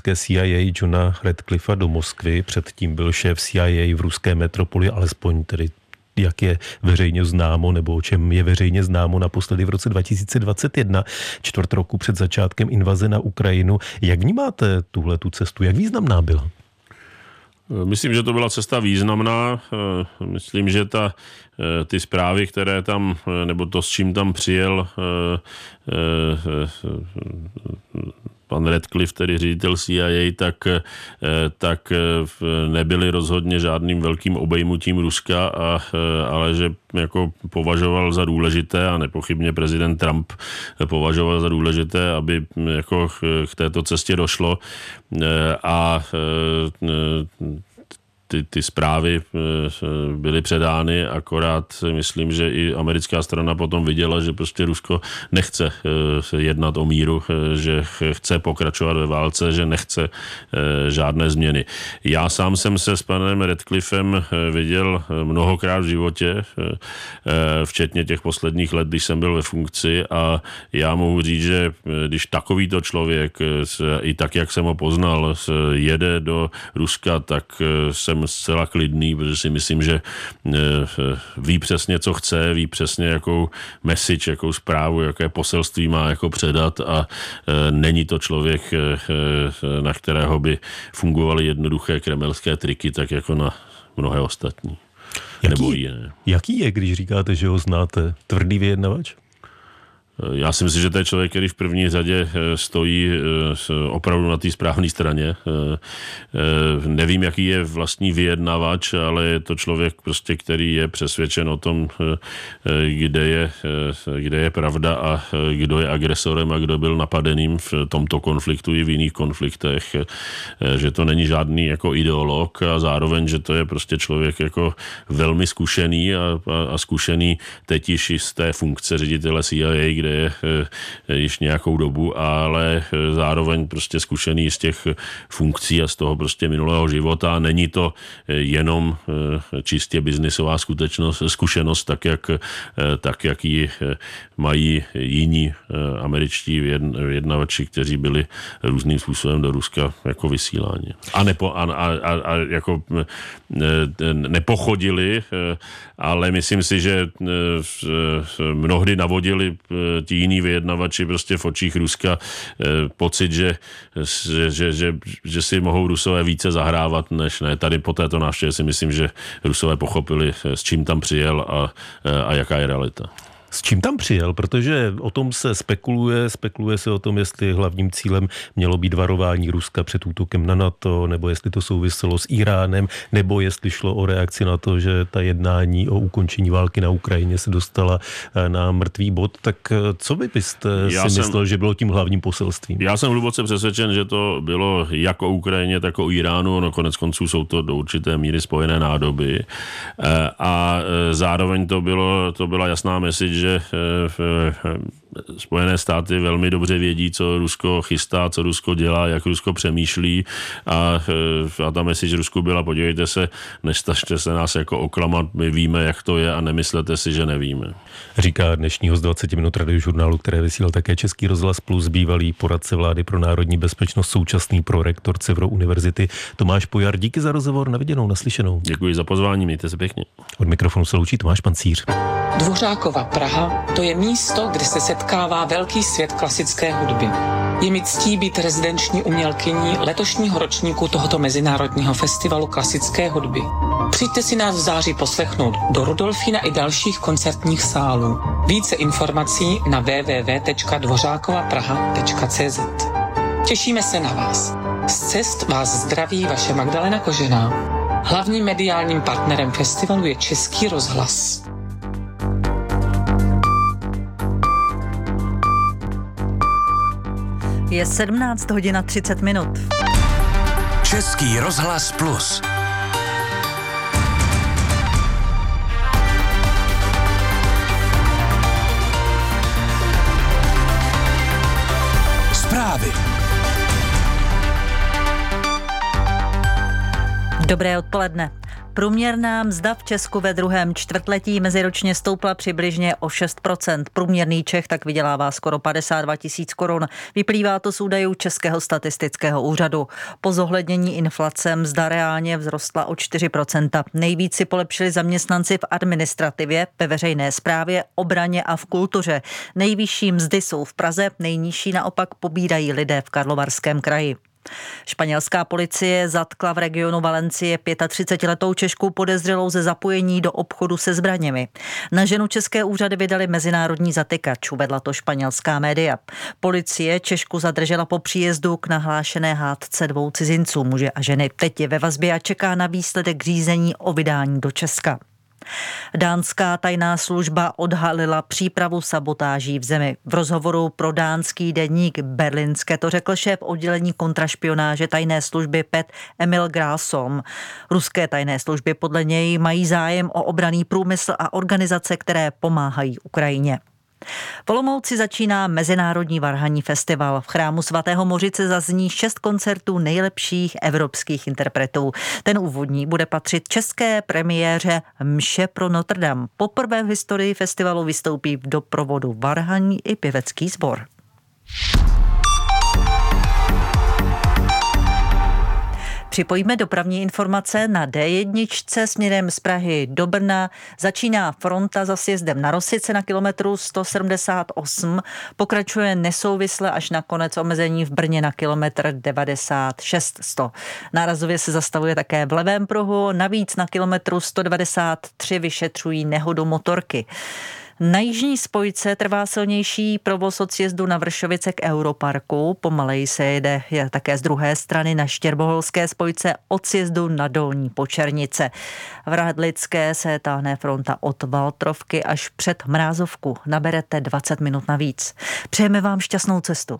americké CIA Johna Radcliffa do Moskvy. Předtím byl šéf CIA v ruské metropoli, alespoň tedy jak je veřejně známo, nebo o čem je veřejně známo naposledy v roce 2021, čtvrt roku před začátkem invaze na Ukrajinu. Jak vnímáte tuhletu cestu? Jak významná byla? Myslím, že to byla cesta významná. Myslím, že ty zprávy, které tam, nebo to, s čím tam přijel pan Radcliffe, tedy ředitel CIA, tak nebyly rozhodně žádným velkým obejmutím Ruska, ale že jako považoval za důležité, a nepochybně prezident Trump považoval za důležité, aby jako k této cestě došlo, a ty zprávy byly předány, akorát myslím, že i americká strana potom viděla, že prostě Rusko nechce jednat o míru, že chce pokračovat ve válce, že nechce žádné změny. Já sám jsem se s panem Radcliffem viděl mnohokrát v životě, včetně těch posledních let, když jsem byl ve funkci, a já mohu říct, že když takovýto člověk, i tak, jak jsem ho poznal, jede do Ruska, tak jsem zcela klidný, protože si myslím, že ví přesně, co chce, ví přesně, jakou message, jakou zprávu, jaké poselství má jako předat, a není to člověk, na kterého by fungovaly jednoduché kremelské triky, tak jako na mnohé ostatní. Nebo jiné. Jaký je, když říkáte, že ho znáte? Tvrdý vyjednavač? Já si myslím, že to je člověk, který v první řadě stojí opravdu na té správné straně. Nevím, jaký je vlastní vyjednavač, ale je to člověk prostě, který je přesvědčen o tom, kde je pravda a kdo je agresorem a kdo byl napadeným v tomto konfliktu i v jiných konfliktech. Že to není žádný jako ideolog, a zároveň, že to je prostě člověk jako velmi zkušený a zkušený teď již z té funkce ředitele CIA, kde je již nějakou dobu, ale zároveň prostě zkušený z těch funkcí a z toho prostě minulého života. Není to jenom čistě biznisová zkušenost, tak jak ji mají jiní američtí vyjednavači, kteří byli různým způsobem do Ruska jako vysíláni. A jako nepochodili, ale myslím si, že mnohdy navodili ti jiní vyjednavači prostě v očích Ruska pocit, že si mohou Rusové více zahrávat, než ne. Tady po této návštěvě si myslím, že Rusové pochopili, s čím tam přijel a jaká je realita. S čím tam přijel? Protože o tom se spekuluje se o tom, jestli hlavním cílem mělo být varování Ruska před útokem na NATO, nebo jestli to souviselo s Iránem, nebo jestli šlo o reakci na to, že ta jednání o ukončení války na Ukrajině se dostala na mrtvý bod. Tak co vy byste si myslel, že bylo tím hlavním poselstvím? Já jsem hluboce přesvědčen, že to bylo jak o Ukrajině, tak o Iránu. No, konec konců jsou to do určité míry spojené nádoby. A zároveň to byla jasná message, že Spojené státy velmi dobře vědí, co Rusko chystá, co Rusko dělá, jak Rusko přemýšlí, a ta message Rusku byla: podívejte se, nestažte se nás jako oklamat, my víme, jak to je, a nemyslete si, že nevíme. Říká dnešní host 20 minut radiožurnálu, které vysílal také Český rozhlas Plus, bývalý poradce vlády pro národní bezpečnost, současný prorektor Cevro univerzity Tomáš Pojar. Díky za rozhovor, na viděnou, naslyšenou. Děkuji za pozvání, mějte se pěkně. Od mikrofonu se loučí Tomáš Pancíř. Dvořákova Praha, to je místo, kde se setkává velký svět klasické hudby. Je mi ctí být rezidenční umělkyní letošního ročníku tohoto mezinárodního festivalu klasické hudby. Přijďte si nás v září poslechnout do Rudolfína i dalších koncertních sálů. Více informací na www.dvořákovapraha.cz. Těšíme se na vás. Z cest vás zdraví vaše Magdalena Kožená. Hlavním mediálním partnerem festivalu je Český rozhlas. Je 17:30. Český rozhlas Plus. Zprávy. Dobré odpoledne. Průměrná mzda v Česku ve druhém čtvrtletí meziročně stoupla přibližně o 6%. Průměrný Čech tak vydělává skoro 52 000 korun. Vyplývá to z údajů Českého statistického úřadu. Po zohlednění inflace mzda reálně vzrostla o 4%. Nejvíc si polepšili zaměstnanci v administrativě, ve veřejné správě, obraně a v kultuře. Nejvyšší mzdy jsou v Praze, nejnižší naopak pobírají lidé v Karlovarském kraji. Španělská policie zatkla v regionu Valencie 35letou Češku podezřelou ze zapojení do obchodu se zbraněmi. Na ženu české úřady vydali mezinárodní zatykač, uvedla to španělská média. Policie Češku zadržela po příjezdu k nahlášené hádce 2 cizinců, muže a ženy. Teď je ve vazbě a čeká na výsledek řízení o vydání do Česka. Dánská tajná služba odhalila přípravu sabotáží v zemi. V rozhovoru pro dánský deník Berlingske to řekl šéf oddělení kontrašpionáže tajné služby Pet Emil Grasson. Ruské tajné služby podle něj mají zájem o obranný průmysl a organizace, které pomáhají Ukrajině. V Olomouci začíná Mezinárodní varhanní festival. V chrámu svatého Mořice zazní 6 koncertů nejlepších evropských interpretů. Ten úvodní bude patřit české premiéře Mše pro Notre Dame. Poprvé v historii festivalu vystoupí v doprovodu varhaní i pěvecký sbor. Připojíme dopravní informace na D1 směrem z Prahy do Brna. Začíná fronta za sjezdem na Rosice na kilometru 178. Pokračuje nesouvisle až na konec omezení v Brně na kilometr 96-100. Nárazově se zastavuje také v levém pruhu. Navíc na kilometru 193 vyšetřují nehodu motorky. Na jižní spojce trvá silnější provoz od sjezdu na Vršovice k Europarku. Pomaleji se jede také z druhé strany na Štěrboholské spojce od sjezdu na Dolní Počernice. V Radlické se táhne fronta od Valtrovky až před Mrázovku. Naberete 20 minut navíc. Přejeme vám šťastnou cestu.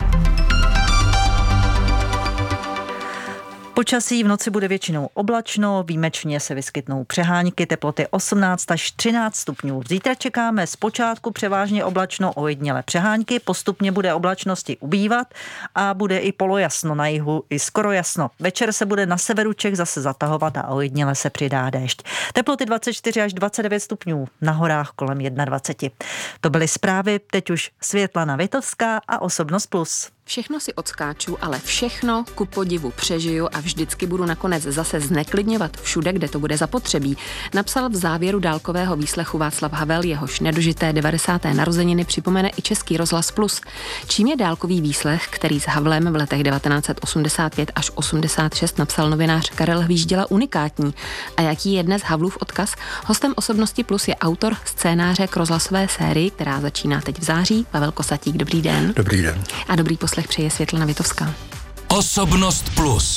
Počasí v noci bude většinou oblačno, výjimečně se vyskytnou přehánky, teploty 18 až 13 stupňů. Zítra čekáme zpočátku převážně oblačno, ojedinělé přehánky, postupně bude oblačnosti ubývat a bude i polojasno na jihu, i skoro jasno. Večer se bude na severu Čech zase zatahovat a ojediněle se přidá déšť. Teploty 24 až 29 stupňů, na horách kolem 21. To byly zprávy, teď už Světlana Vitovská a Osobnost Plus. Všechno si odskáču, ale všechno ku podivu přežiju a vždycky budu nakonec zase zneklidňovat všude, kde to bude zapotřebí. Napsal v závěru dálkového výslechu Václav Havel, jehož nedožité 90. narozeniny připomene i Český rozhlas Plus. Čím je dálkový výslech, který s Havlem v letech 1985 až 86 napsal novinář Karel Hvížděla, unikátní? A jaký je dnes Havlův odkaz? Hostem Osobnosti Plus je autor scénáře k rozhlasové sérii, která začíná teď v září. Pavel Kosatík, dobrý den. Dobrý den. A dobrý poslech přeje Světlana Vitovská. Osobnost Plus.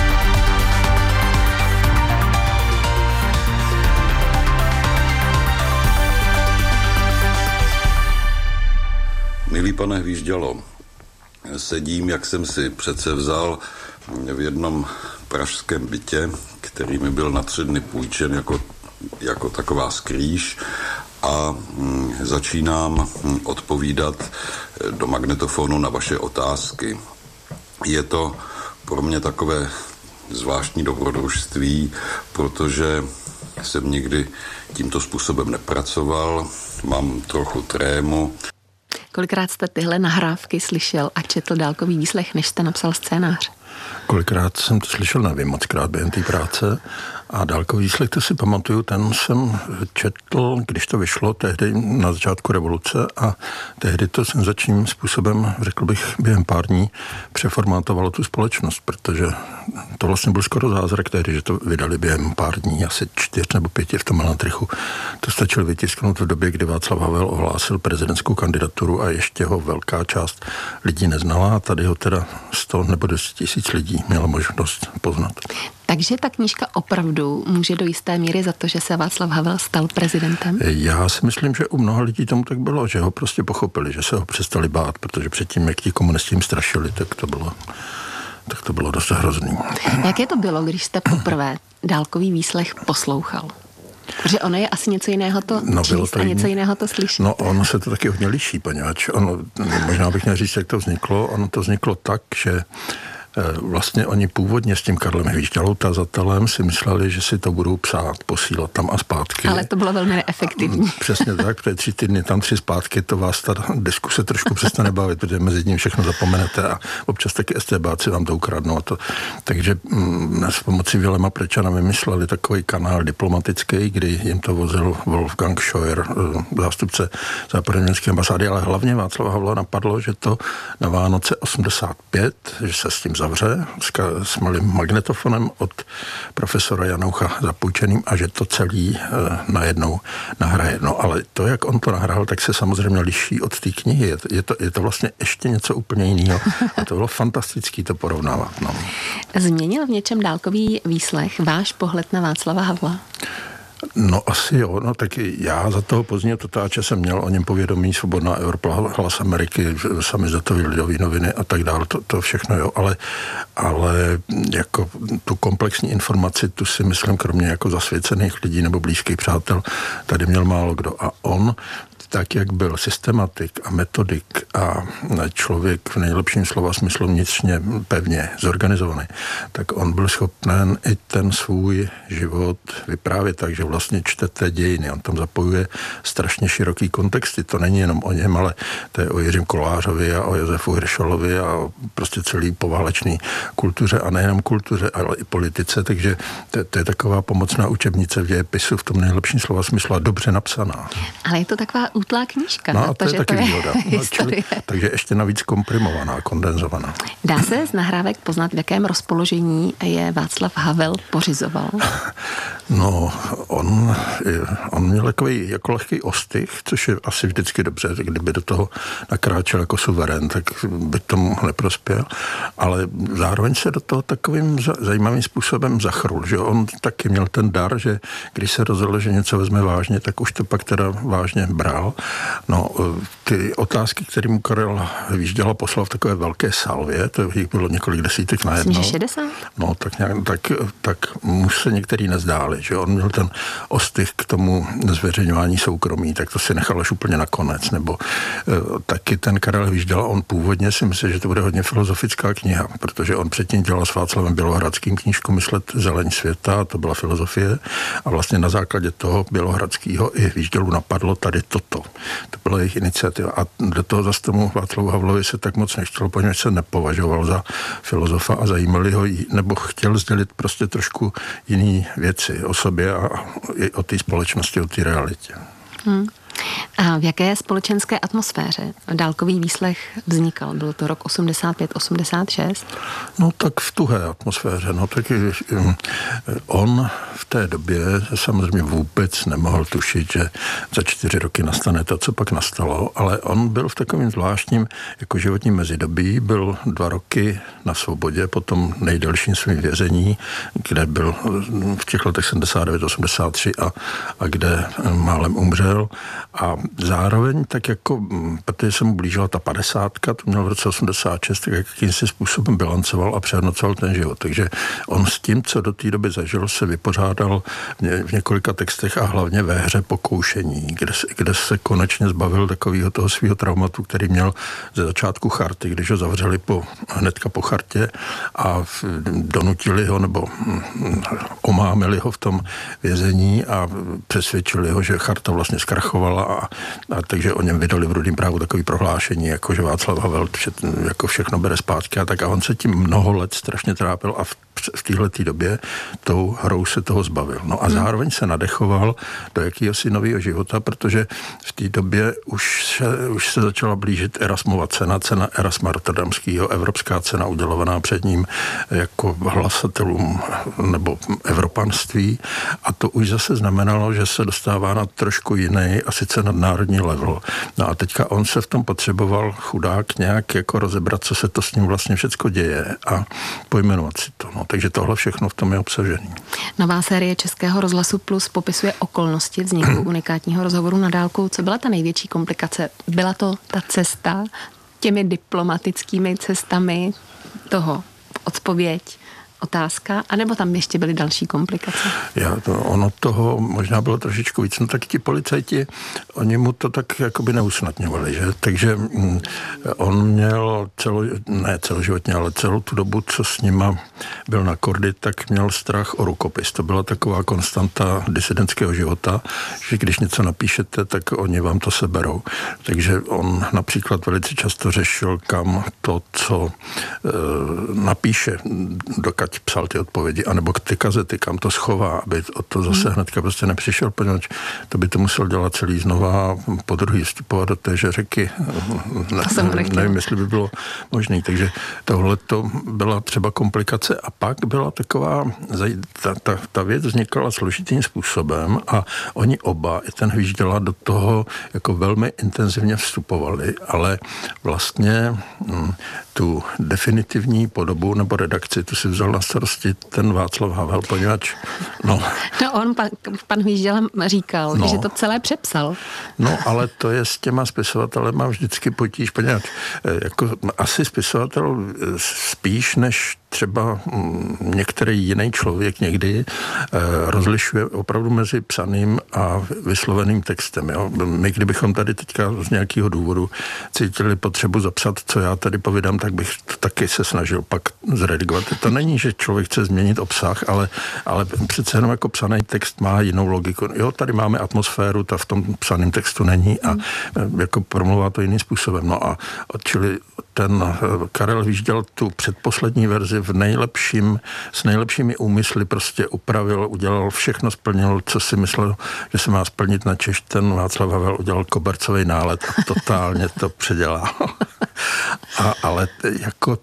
Milý pane Hvíždělo, sedím, jak jsem si přece vzal, v jednom pražském bytě, který mi byl na 3 dny půjčen jako taková skrýš, a začínám odpovídat do magnetofonu na vaše otázky. Je to pro mě takové zvláštní dobrodružství, protože jsem nikdy tímto způsobem nepracoval, mám trochu trému. Kolikrát jste tyhle nahrávky slyšel a četl dálkový výslech, než jste napsal scénář? Kolikrát jsem to slyšel, nevím, mockrát během té práce. A dálkový výslech, to si pamatuju, ten jsem četl, když to vyšlo, tehdy na začátku revoluce, a tehdy to senzačním způsobem, řekl bych, během pár dní přeformátovalo tu společnost, protože to vlastně byl skoro zázrak tehdy, že to vydali během pár dní, asi 4 nebo 5 v tom Melantrichu. To stačilo vytisknout v době, kdy Václav Havel ohlásil prezidentskou kandidaturu a ještě ho velká část lidí neznala, a tady ho teda 100 nebo 10 000 lidí měla možnost poznat. Takže ta knížka opravdu může do jisté míry za to, že se Václav Havel stal prezidentem? Já si myslím, že u mnoha lidí tomu tak bylo, že ho prostě pochopili, že se ho přestali bát, protože předtím, jak ti komunisti jim strašili, tak to bylo dost hrozný. Jaké to bylo, když jste poprvé dálkový výslech poslouchal? Protože ono je asi něco jiného to číst a něco jiného to slyšet. No, ono se to taky hodně liší, poněvadž možná bych měl říct, jak to vzniklo. Ono to vzniklo tak, že Vlastně oni původně s tím Karlem Hvížďalou, tazatelem, si mysleli, že si to budou psát, posílat tam a zpátky. Ale to bylo velmi neefektivní. Přesně tak, protože 3 týdny tam 3 zpátky, to vás ta diskuse trošku přestane bavit, protože mezi tím všechno zapomenete a občas taky STBáci vám to ukradnou. Takže s pomocí Vilema Prečana vymysleli takový kanál diplomatický, kdy jim to vozil Wolfgang Scheuer, zástupce západoněmecké ambasády, ale hlavně Václava Havla napadlo, že to na Vánoce 85, že se s tím zavře, s malým magnetofonem od profesora Janoucha zapůjčeným a že to celý najednou nahraje. No ale to, jak on to nahrál, tak se samozřejmě liší od té knihy. Je to vlastně ještě něco úplně jiného. A to bylo fantastický to porovnávat. No. Změnil v něčem dálkový výslech váš pohled na Václava Havla? No asi jo, no tak já za toho pozdního totáče jsem měl o něm povědomí, Svobodná Evropa, Hlas Ameriky, Samizdatovy Lidové noviny a tak dále, to všechno jo, ale jako tu komplexní informaci, tu si myslím, kromě jako zasvěcených lidí nebo blízkých přátel, tady měl málo kdo. A on, tak jak byl systematik a metodik a člověk v nejlepším slova smyslu vnitřně pevně zorganizovaný, tak on byl schopen i ten svůj život vyprávět tak, že vlastně čtete dějiny. On tam zapojuje strašně široký kontexty. To není jenom o něm, ale to je o Jiřím Kolářovi a o Josefu Hiršalovi a o prostě celý poválečný kultuře a nejenom kultuře, ale i politice. Takže to je taková pomocná učebnice v dějepisu v tom nejlepším slova smyslu a dobře napsaná. Ale je to taková útlá knížka. No a to je taky výhoda. Takže ještě navíc komprimovaná, kondenzovaná. Dá se z nahrávek poznat, v jakém rozpoložení je Václav Havel pořizoval? No, on měl takový jako lehký ostych, což je asi vždycky dobře, kdyby do toho nakráčel jako suverén, tak by tomu neprospěl, ale zároveň se do toho takovým zajímavým způsobem zachrul, že on taky měl ten dar, že když se rozhodl, že něco vezme vážně, tak už to pak teda vážně bral. No, ty otázky, které mu Karel Hvížďala poslal v takové velké salvě, to jich bylo několik desítek na jedno. 60? No, tak mu se některý nezdáli, že on měl ten ostych k tomu zveřejňování soukromí, tak to si nechal až úplně nakonec, nebo taky ten Karel Hvížďala, on původně si myslel, že to bude hodně filozofická kniha, protože on předtím dělal s Václavem Bělohradským knížku Myslet zeleň světa, to byla filozofie a vlastně na základě toho Bělohradského i Hvížďalu napadlo tady toto. To byla jejich iniciativa a do toho zase tomu Václavu Havlovi se tak moc nechtělo, poněvadž se nepovažoval za filozofa a zajímali ho, nebo chtěl sdělit prostě trošku jiný věci o sobě a i o té společnosti, o té realitě. A v jaké společenské atmosféře dálkový výslech vznikal? Byl to rok 85-86? No tak v tuhé atmosféře. No tak on v té době samozřejmě vůbec nemohl tušit, že za 4 roky nastane to, co pak nastalo, ale on byl v takovém zvláštním jako životním mezidobí, byl 2 roky na svobodě, potom nejdelším svým vězení, kde byl v těch letech 79-83 a kde málem umřel. A zároveň tak jako, protože se mu blížila ta 50, to měl v roce 86, tak jakýmsi způsobem bilancoval a přehodnocoval ten život. Takže on s tím, co do té doby zažil, se vypořádal v několika textech a hlavně ve hře Pokoušení, kde se konečně zbavil takového toho svého traumatu, který měl ze začátku charty, když ho zavřeli hnedka po chartě a donutili ho nebo omámili ho v tom vězení a přesvědčili ho, že charta vlastně zkrachovala a takže o něm vydali v Rudým právu takový prohlášení, jako že Václav Havel jako všechno bere zpátky a tak a on se tím mnoho let strašně trápil a v téhletý době tou hrou se toho zbavil. No a zároveň se nadechoval do jakýhosi nového života, protože v té době už se začala blížit Erasmova cena Erasma Rotterdamského, evropská cena udělovaná před ním jako hlasatelům nebo evropanství a to už zase znamenalo, že se dostává na trošku jiný a sice nadnárodní level. No a teďka on se v tom potřeboval chudák nějak jako rozebrat, co se to s ním vlastně všecko děje a pojmenovat si to. No, takže tohle všechno v tom je obsažené. Nová série Českého rozhlasu Plus popisuje okolnosti vzniku unikátního rozhovoru na dálku. Co byla ta největší komplikace? Byla to ta cesta těmi diplomatickými cestami toho odpověď, otázka, anebo tam ještě byly další komplikace? Ono toho možná bylo trošičku víc, no tak ti policajti, oni mu to tak jakoby neusnadňovali, že? Takže on měl celoživotně, ale celou tu dobu, co s nima byl na kordy, tak měl strach o rukopis. To byla taková konstanta disidentského života, že když něco napíšete, tak oni vám to seberou. Takže on například velice často řešil, kam to, co napíše, dokud psal ty odpovědi, anebo ty kazety, kam to schová, aby to zase hnedka prostě nepřišel, poněvadž to by to musel dělat celý znova, po druhý vstupovat do téže řeky. Nevím, jestli by bylo možné. Takže tohle to byla třeba komplikace a pak byla taková, ta věc vznikala složitým způsobem a oni oba, i ten Hvížděla, do toho jako velmi intenzivně vstupovali, ale vlastně tu definitivní podobu nebo redakci, tu si vzal na starosti ten Václav Havel, poněvadž pan Hvížděla říkal, že to celé přepsal. No, ale to je s těma spisovatelema vždycky potíž, poněvadž jako asi spisovatel spíš než třeba některý jiný člověk někdy rozlišuje opravdu mezi psaným a vysloveným textem. Jo? My, kdybychom tady teďka z nějakého důvodu cítili potřebu zapsat, co já tady povídám, tak bych to taky se snažil pak zredigovat. To není, že člověk chce změnit obsah, ale přece jenom jako psaný text má jinou logiku. Jo, tady máme atmosféru, ta v tom psaném textu není a jako promluvá to jiným způsobem. No a čili ten Karel Hvížděl tu předposlední verzi s nejlepšími úmysly prostě upravil, udělal všechno, splnil, co si myslel, že se má splnit na Češ. Ten Václav Havel udělal kobercový nálet a totálně to předělal. Ale jako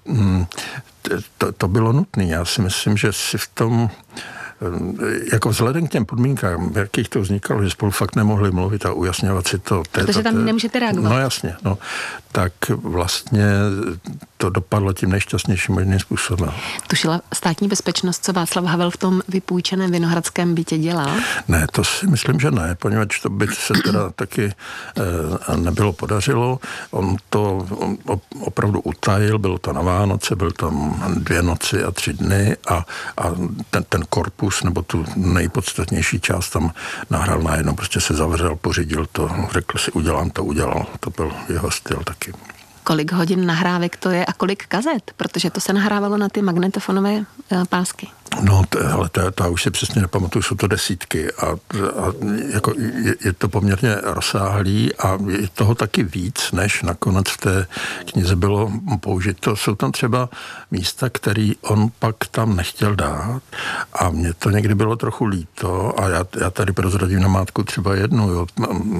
to bylo nutné. Já si myslím, že si v tom jako vzhledem k těm podmínkám, v jakých to vznikalo, že spolu fakt nemohli mluvit a ujasňovat si to. Protože tam nemůžete reagovat. No jasně, tak vlastně to dopadlo tím nejšťastnějším možným způsobem. Tušila Státní bezpečnost, co Václav Havel v tom vypůjčeném vinohradském bytě dělal? Ne, to si myslím, že ne, poněvadž to by se teda taky nebylo podařilo. On to opravdu utajil, bylo to na Vánoce, byl tam 2 noci a 3 dny a ten korpus, nebo tu nejpodstatnější část tam nahrál najednou, prostě se zavřel, pořídil to, řekl si, udělal. To byl jeho styl taky. Kolik hodin nahrávek to je a kolik kazet? Protože to se nahrávalo na ty magnetofonové pásky. No, ale to už si přesně nepamatuju, jsou to desítky a jako je to poměrně rozsáhlý a je toho taky víc, než nakonec v té knize bylo použito. Jsou tam třeba místa, který on pak tam nechtěl dát a mně to někdy bylo trochu líto a já tady prozradím namátku třeba jednu. Jo.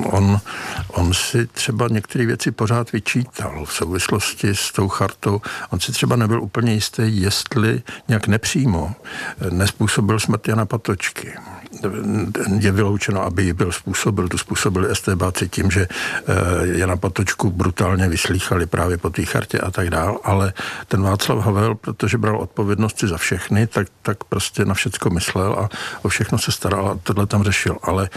On si třeba některé věci pořád vyčítal v souvislosti s tou chartou. On si třeba nebyl úplně jistý, jestli nějak nepřímo nespůsobil smrt Jana Patočky. Je vyloučeno, aby ji tu způsobili estébáci tím, že Jana Patočku brutálně vyslýchali právě po té chartě a tak dál, ale ten Václav Havel, protože bral odpovědnosti za všechny, tak prostě na všecko myslel a o všechno se staral a tohle tam řešil. Ale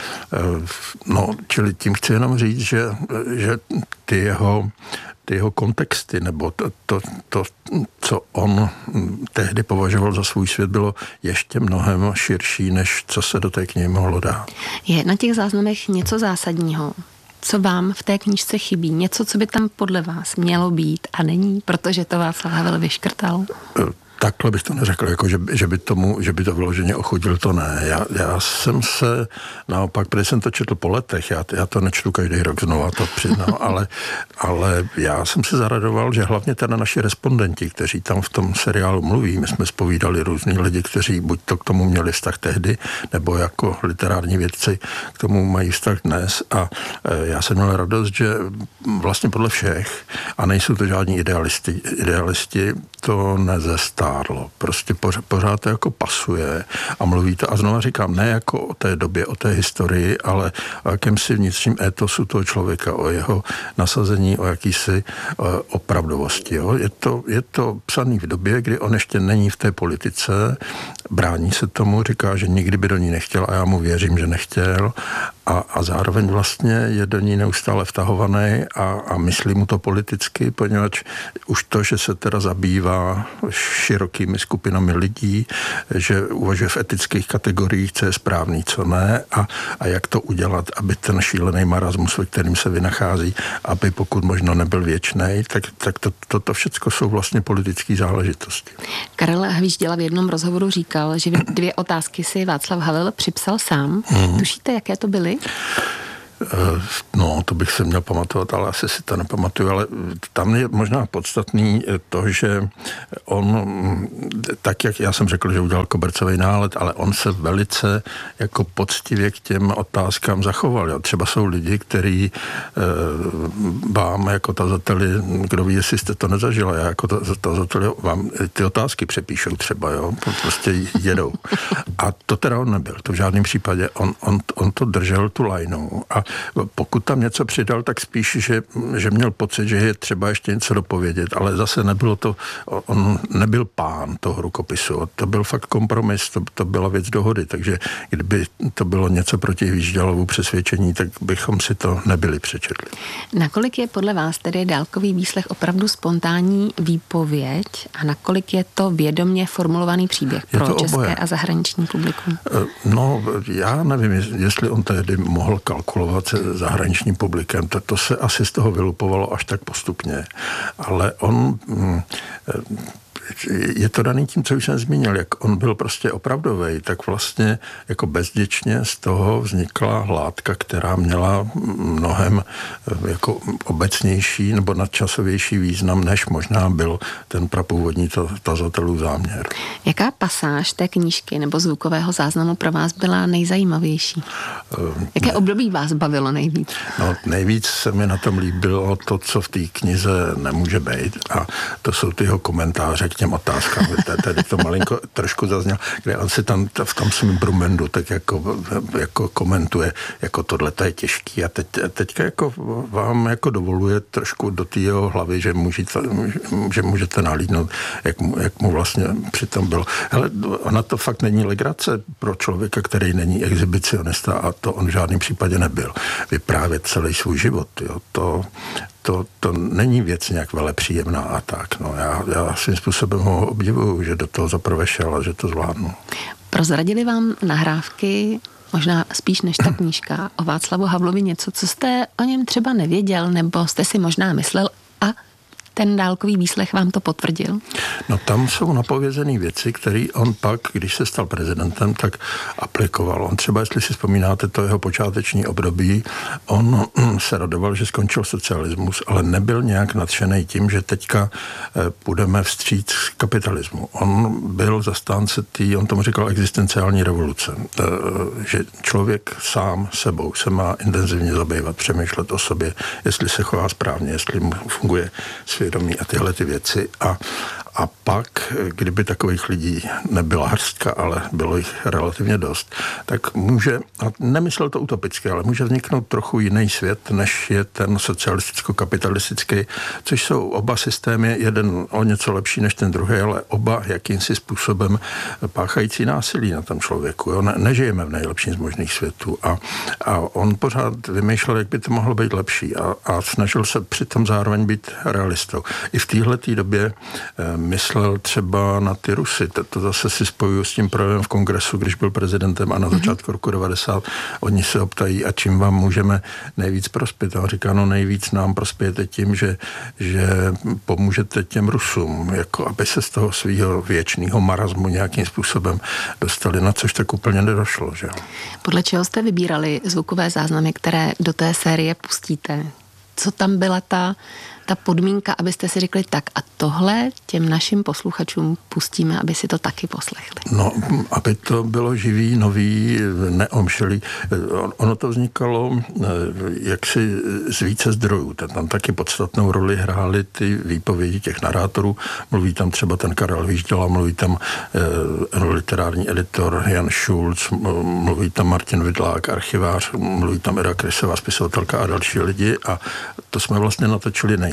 čili tím chci jenom říct, že ty jeho kontexty, nebo to, co on tehdy považoval za svůj svět, bylo ještě mnohem širší, než co se do té knihy mohlo dát. Je na těch záznamech něco zásadního, co vám v té knížce chybí? Něco, co by tam podle vás mělo být a není, protože to Václav Havel vyškrtal? Takhle bych to neřekl, jako že by to vyloženě ochudil, to ne. Já jsem se naopak, protože jsem to četl po letech, já to nečtu každý rok znova, to přiznám, ale já jsem se zaradoval, že hlavně teda naši respondenti, kteří tam v tom seriálu mluví, my jsme zpovídali různý lidi, kteří buď to k tomu měli vztah tehdy, nebo jako literární vědci k tomu mají vztah dnes a já jsem měl radost, že vlastně podle všech, a nejsou to žádní idealisti to nezestárlo. Prostě pořád to jako pasuje a mluví to. A znova říkám, ne jako o té době, o té historii, ale o jakémsi vnitřním étosu toho člověka, o jeho nasazení, o jakýsi opravdovosti. Jo? Je to psaný v době, kdy on ještě není v té politice, brání se tomu, říká, že nikdy by do ní nechtěl a já mu věřím, že nechtěl a zároveň vlastně je do ní neustále vtahovaný a myslí mu to politicky, poněvadž už to, že se teda zabývá širokými skupinami lidí, že uvažuje v etických kategoriích, co je správný, co ne a jak to udělat, aby ten šílený marasmus, ve kterým se vynachází, aby pokud možno nebyl věčný, tak to všechno jsou vlastně politické záležitosti. Karel Hvížděla v jednom rozhovoru říkal, že 2 otázky si Václav Havel připsal sám. Tušíte, jaké to byly? No, to bych se měl pamatovat, ale asi si to nepamatuju, ale tam je možná podstatný to, že on, tak jak já jsem řekl, že udělal kobercový nálet, ale on se velice jako poctivě k těm otázkám zachoval. Jo. Třeba jsou lidi, kteří vám jako tazateli, kdo ví, jestli jste to nezažili, já jako tazateli vám ty otázky přepíšou třeba, jo, prostě jedou. A to teda on nebyl, to v žádném případě. On to držel tu lajnou a pokud tam něco přidal, tak spíš, že měl pocit, že je třeba ještě něco dopovědět, ale zase nebylo to, on nebyl pán toho rukopisu, to byl fakt kompromis, to byla věc dohody, takže kdyby to bylo něco proti Hvíždělovu přesvědčení, tak bychom si to nebyli přečetli. Nakolik je podle vás tedy dálkový výslech opravdu spontánní výpověď a nakolik je to vědomě formulovaný příběh pro české oboje a zahraniční publikum? No, já nevím, jestli on tehdy mohl kalkulovat se zahraničním publikem, to se asi z toho vylupovalo až tak postupně, ale on je to daný tím, co už jsem zmínil, jak on byl prostě opravdovej, tak vlastně jako bezděčně z toho vznikla látka, která měla mnohem jako obecnější nebo nadčasovější význam, než možná byl ten prapůvodní tazatelův záměr. Jaká pasáž té knížky nebo zvukového záznamu pro vás byla nejzajímavější? Jaké období vás bavilo nejvíc? No, nejvíc se mi na tom líbilo to, co v té knize nemůže být, a to jsou ty jeho komentáře k těm otázkám. Tady to malinko trošku zazněl, kde on si tam v tom svým brumendu tak jako komentuje, jako tohle to je těžký a teďka jako vám jako dovoluje trošku do té jeho hlavy, že můžete nalídnout, jak mu vlastně přitom bylo. Hele, ona to fakt není legrace pro člověka, který není exhibicionista, a to on v žádném případě nebyl. Vyprávět celý svůj život, jo, to není věc nějak velepříjemná a tak. No, já svým způsobem ho obdivuju, že do toho zaprvé šel a že to zvládnu. Prozradili vám nahrávky, možná spíš než ta knížka, o Václavu Havlovi něco, co jste o něm třeba nevěděl, nebo jste si možná myslel a ten dálkový výslech vám to potvrdil? No tam jsou napovězené věci, které on pak, když se stal prezidentem, tak aplikoval. On třeba, jestli si vzpomínáte to jeho počáteční období, on se radoval, že skončil socialismus, ale nebyl nějak nadšený tím, že teďka půjdeme vstříc kapitalismu. On byl zastánce on tomu říkal existenciální revoluce, že člověk sám sebou se má intenzivně zabývat, přemýšlet o sobě, jestli se chová správně, jestli mu funguje svědomí a tyhle ty věci. A pak, kdyby takových lidí nebyla hrstka, ale bylo jich relativně dost, tak může, a nemyslel to utopicky, ale může vzniknout trochu jiný svět, než je ten socialisticko-kapitalistický, což jsou oba systémy, jeden o něco lepší než ten druhý, ale oba jakýmsi způsobem páchající násilí na tom člověku. Jo? Nežijeme v nejlepším z možných světů. A on pořád vymýšlel, jak by to mohlo být lepší, a snažil se přitom zároveň být realistou. I v téhletý době myslel třeba na ty Rusy. To zase si spojuju s tím projevem v kongresu, když byl prezidentem, a na začátku roku 90 oni se optají, a čím vám můžeme nejvíc prospět. A on říká, no nejvíc nám prospějete tím, že pomůžete těm Rusům, jako aby se z toho svého věčného marazmu nějakým způsobem dostali, na což tak úplně nedošlo. Že? Podle čeho jste vybírali zvukové záznamy, které do té série pustíte? Co tam byla ta podmínka, abyste si řekli tak a tohle těm našim posluchačům pustíme, aby si to taky poslechli? No, aby to bylo živý, nový, neomšelý. Ono to vznikalo jaksi z více zdrojů. Tam taky podstatnou roli hrály ty výpovědi těch narátorů. Mluví tam třeba ten Karel Hvížděla, mluví tam literární editor Jan Schulz, mluví tam Martin Vidlák, archivář, mluví tam Ida Krysová, spisovatelka a další lidi, a to jsme vlastně natočili nejdřív.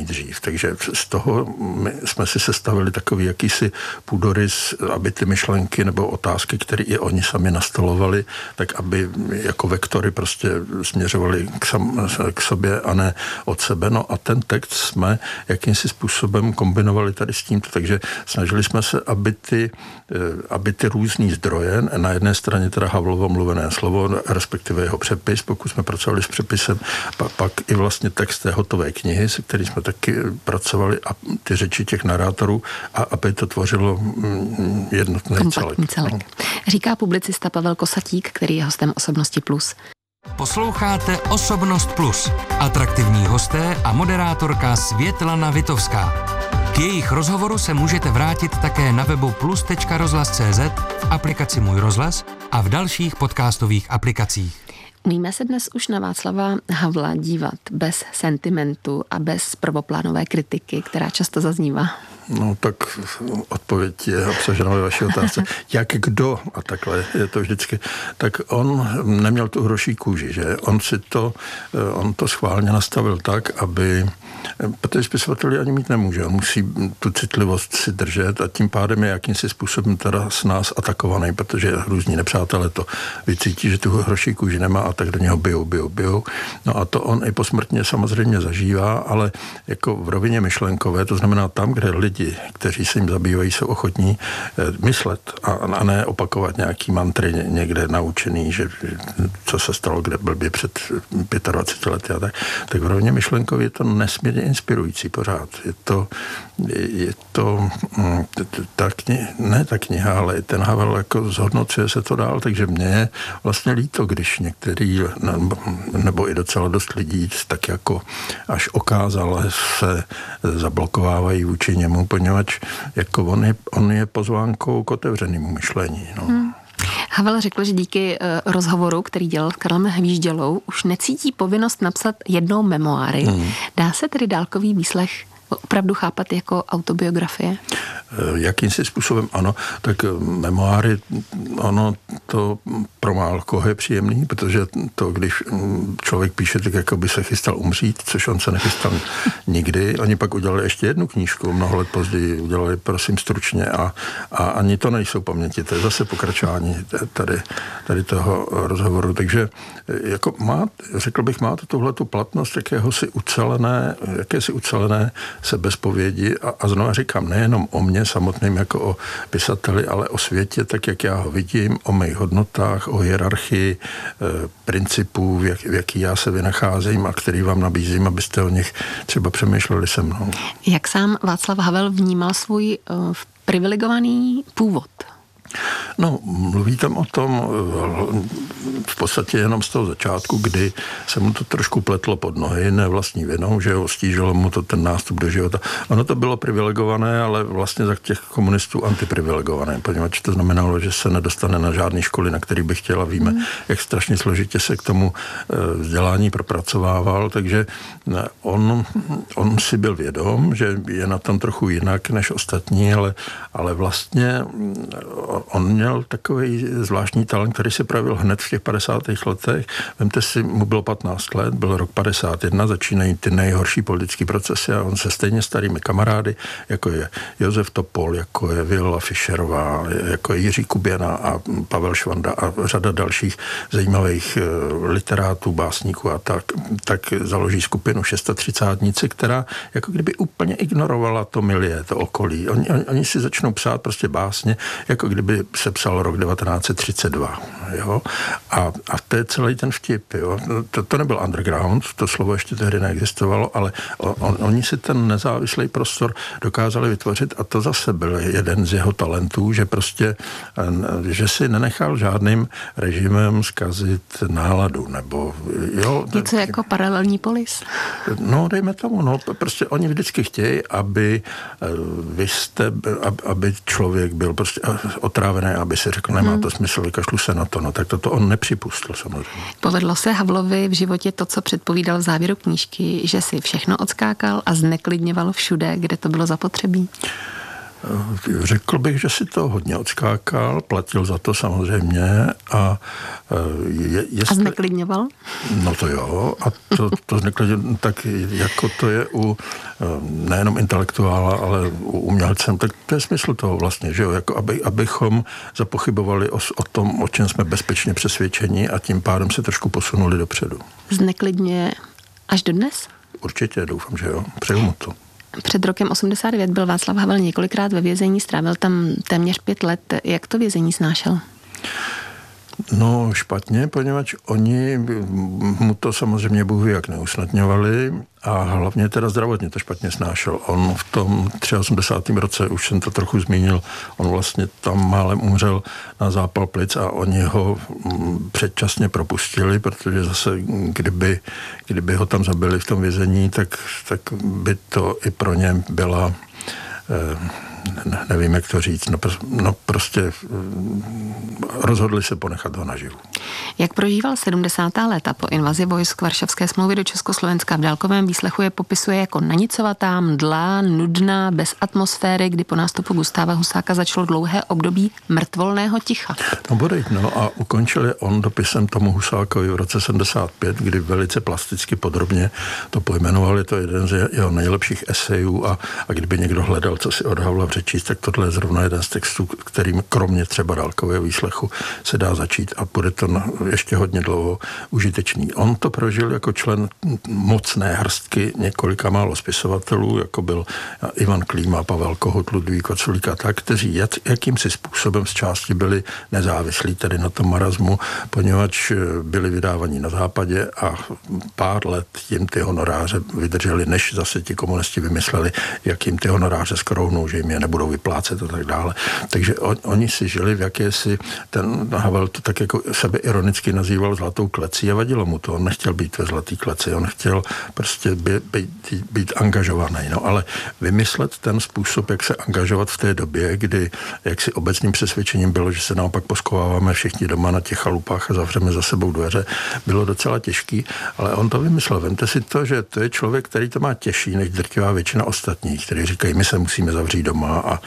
dřív. Takže z toho my jsme si sestavili takový jakýsi půdorys, aby ty myšlenky nebo otázky, které i oni sami nastolovali, tak aby jako vektory prostě směřovali k sobě a ne od sebe. No a ten text jsme jakýmsi způsobem kombinovali tady s tímto, takže snažili jsme se, aby ty různý zdroje, na jedné straně teda Havlovo mluvené slovo, respektive jeho přepis, pokud jsme pracovali s přepisem, pak i vlastně text té hotové knihy, se kterým jsme taky pracovali, a ty řeči těch narátorů, a aby to tvořilo jednotný celek. No. Říká publicista Pavel Kosatík, který je hostem Osobnosti Plus. Posloucháte Osobnost Plus. Atraktivní hosté a moderátorka Světlana Vitovská. K jejich rozhovoru se můžete vrátit také na webu plus.rozhlas.cz, v aplikaci Můj rozhlas a v dalších podcastových aplikacích. Umíme se dnes už na Václava Havla dívat bez sentimentu a bez prvoplánové kritiky, která často zaznívá? No tak odpověď je obsažena ve vaší otázce. Jak kdo, a takhle je to vždycky, tak on neměl tu hroší kůži, že? On to schválně nastavil tak, aby, protože spisovatel ani mít nemůže, on musí tu citlivost si držet a tím pádem je jakýmsi způsobem teda s nás atakovaný, protože různí nepřátelé to vycítí, že tu hroší kůži nemá a tak do něho bijou. No a to on i posmrtně samozřejmě zažívá, ale jako v rovině myšlenkové, to znamená tam, kde lidi, kteří se jim zabývají, jsou ochotní myslet a ne opakovat nějaký mantry někde naučený, že co se stalo, kde blbě před 25 lety a tak v rovině myšlenkově je to nesmírně inspirující pořád. Je to ta kniha, ale ten Havel jako zhodnocuje se to dál, takže mně je vlastně líto, když některý, nebo i docela dost lidí tak jako až okázale se zablokovávají vůči němu, poněvadž jako on je pozvánkou k otevřenému myšlení. No. Havel řekl, že díky rozhovoru, který dělal s Karlem Hvíždělou, už necítí povinnost napsat jednou memoáry. Dá se tedy dálkový výslech opravdu chápat jako autobiografie? Jakýmsi způsobem ano, tak memoáry, ono to pro málo koho je příjemný, protože to, když člověk píše, tak jako by se chystal umřít, což on se nechystal nikdy. Oni pak udělali ještě jednu knížku, mnoho let později udělali, prosím, stručně a ani to nejsou paměti, to je zase pokračování tady toho rozhovoru, takže jako řekl bych, má to tuhletu platnost jakési ucelené sebezpovědi a znovu říkám, nejenom o mně samotným jako o pisateli, ale o světě, tak jak já ho vidím, o mých hodnotách, o hierarchii principů, v jaký já se vynacházím a který vám nabízím, abyste o nich třeba přemýšleli se mnou. Jak sám Václav Havel vnímal svůj privilegovaný původ? No, mluví tam o tom v podstatě jenom z toho začátku, kdy se mu to trošku pletlo pod nohy, ne vlastní vinou, že ho stížilo mu to ten nástup do života. Ono to bylo privilegované, ale vlastně za těch komunistů antiprivilegované, poněvadž to znamenalo, že se nedostane na žádné školy, na který by chtěla. Víme, jak strašně složitě se k tomu vzdělání propracovával, takže on si byl vědom, že je na tom trochu jinak než ostatní, ale vlastně on měl takový zvláštní talent, který se projevil hned v těch 50. letech. Vemte si, mu bylo 15 let, byl rok 51, začínají ty nejhorší politické procesy a on se stejně starými kamarády, jako je Josef Topol, jako je Viola Fischerová, jako je Jiří Kuběna a Pavel Švanda a řada dalších zajímavých literátů, básníků a tak založí skupinu 630, která jako kdyby úplně ignorovala to milie, to okolí. Oni si začnou psát prostě básně, jako kdyby se psal rok 1932. Jo? A to je celý ten vtip. Jo? To nebyl underground, to slovo ještě tehdy neexistovalo, ale oni si ten nezávislý prostor dokázali vytvořit a to zase byl jeden z jeho talentů, že prostě, že si nenechal žádným režimem zkazit náladu, nebo jo. Něco jako paralelní polis. No, dejme tomu, no, prostě oni vždycky chtějí, aby člověk byl prostě otrávený, aby si řekl, nemá to smysl, vykašlu se na to, no, tak to on nepřipustil samozřejmě. Povedlo se Havlovi v životě to, co předpovídal v závěru knížky, že si všechno odskákal a zneklidňoval všude, kde to bylo zapotřebí? Řekl bych, že si to hodně odskákal, platil za to samozřejmě a A zneklidňoval? No to jo, a to zneklidňoval tak, jako to je u nejenom intelektuála, ale u umělcem, tak to je smysl toho vlastně, že jo, jako abychom zapochybovali o tom, o čem jsme bezpečně přesvědčeni a tím pádem se trošku posunuli dopředu. Zneklidňuje až dodnes? Určitě, doufám, že jo, přeju mu to. Před rokem 89 byl Václav Havel několikrát ve vězení, strávil tam téměř 5 let. Jak to vězení snášel? No špatně, poněvadž oni mu to samozřejmě Bůh ví, jak neusnadňovali a hlavně teda zdravotně to špatně snášel. On v tom 83. roce, už jsem to trochu zmínil, on vlastně tam málem umřel na zápal plic a oni ho předčasně propustili, protože zase kdyby ho tam zabili v tom vězení, tak by to i pro ně byla nevím, jak to říct, no prostě rozhodli se ponechat ho naživu. Jak prožíval 70. léta po invazi vojsk Varšavské smlouvy do Československa, v dálkovém výslechu je popisuje jako nanicovatá, mdlá, nudná, bez atmosféry, kdy po nástupu Gustáva Husáka začalo dlouhé období mrtvolného ticha. No bodejť, no a ukončil je on dopisem tomu Husákovi v roce 75, kdy velice plasticky podrobně to pojmenoval, je to jeden z jeho nejlepších esejů a kdyby někdo hledal, co si od Havla přečíst, tak tohle je zrovna jeden z textů, kterým kromě třeba dálkového výslechu se dá začít a bude to ještě hodně dlouho užitečný. On to prožil jako člen mocné hrstky několika málo spisovatelů, jako byl Ivan Klíma, Pavel Kohout, Ludvík Vaculík a tak, kteří jakýmsi způsobem z části byli nezávislí tedy na tom marazmu, poněvadž byli vydávaní na západě a pár let jim ty honoráře vydrželi, než zase ti komunisti vymysleli, jak jim ty honoráře skrouhnou, že jim je nebudou vyplácet a tak dále. Takže oni si žili v jakési, ten Havel to tak jako sebe ironicky nazýval zlatou klecí a vadilo mu to. On nechtěl být ve zlatý kleci, on chtěl prostě být angažovaný. No ale vymyslet ten způsob, jak se angažovat v té době, kdy jaksi obecným přesvědčením bylo, že se naopak poskováváme všichni doma na těch chalupách a zavřeme za sebou dveře, bylo docela těžký, ale on to vymyslel. Vemte si to, že to je člověk, který to má těžší než drtivá většina ostatních, kteří říkají, my se musíme zavřít doma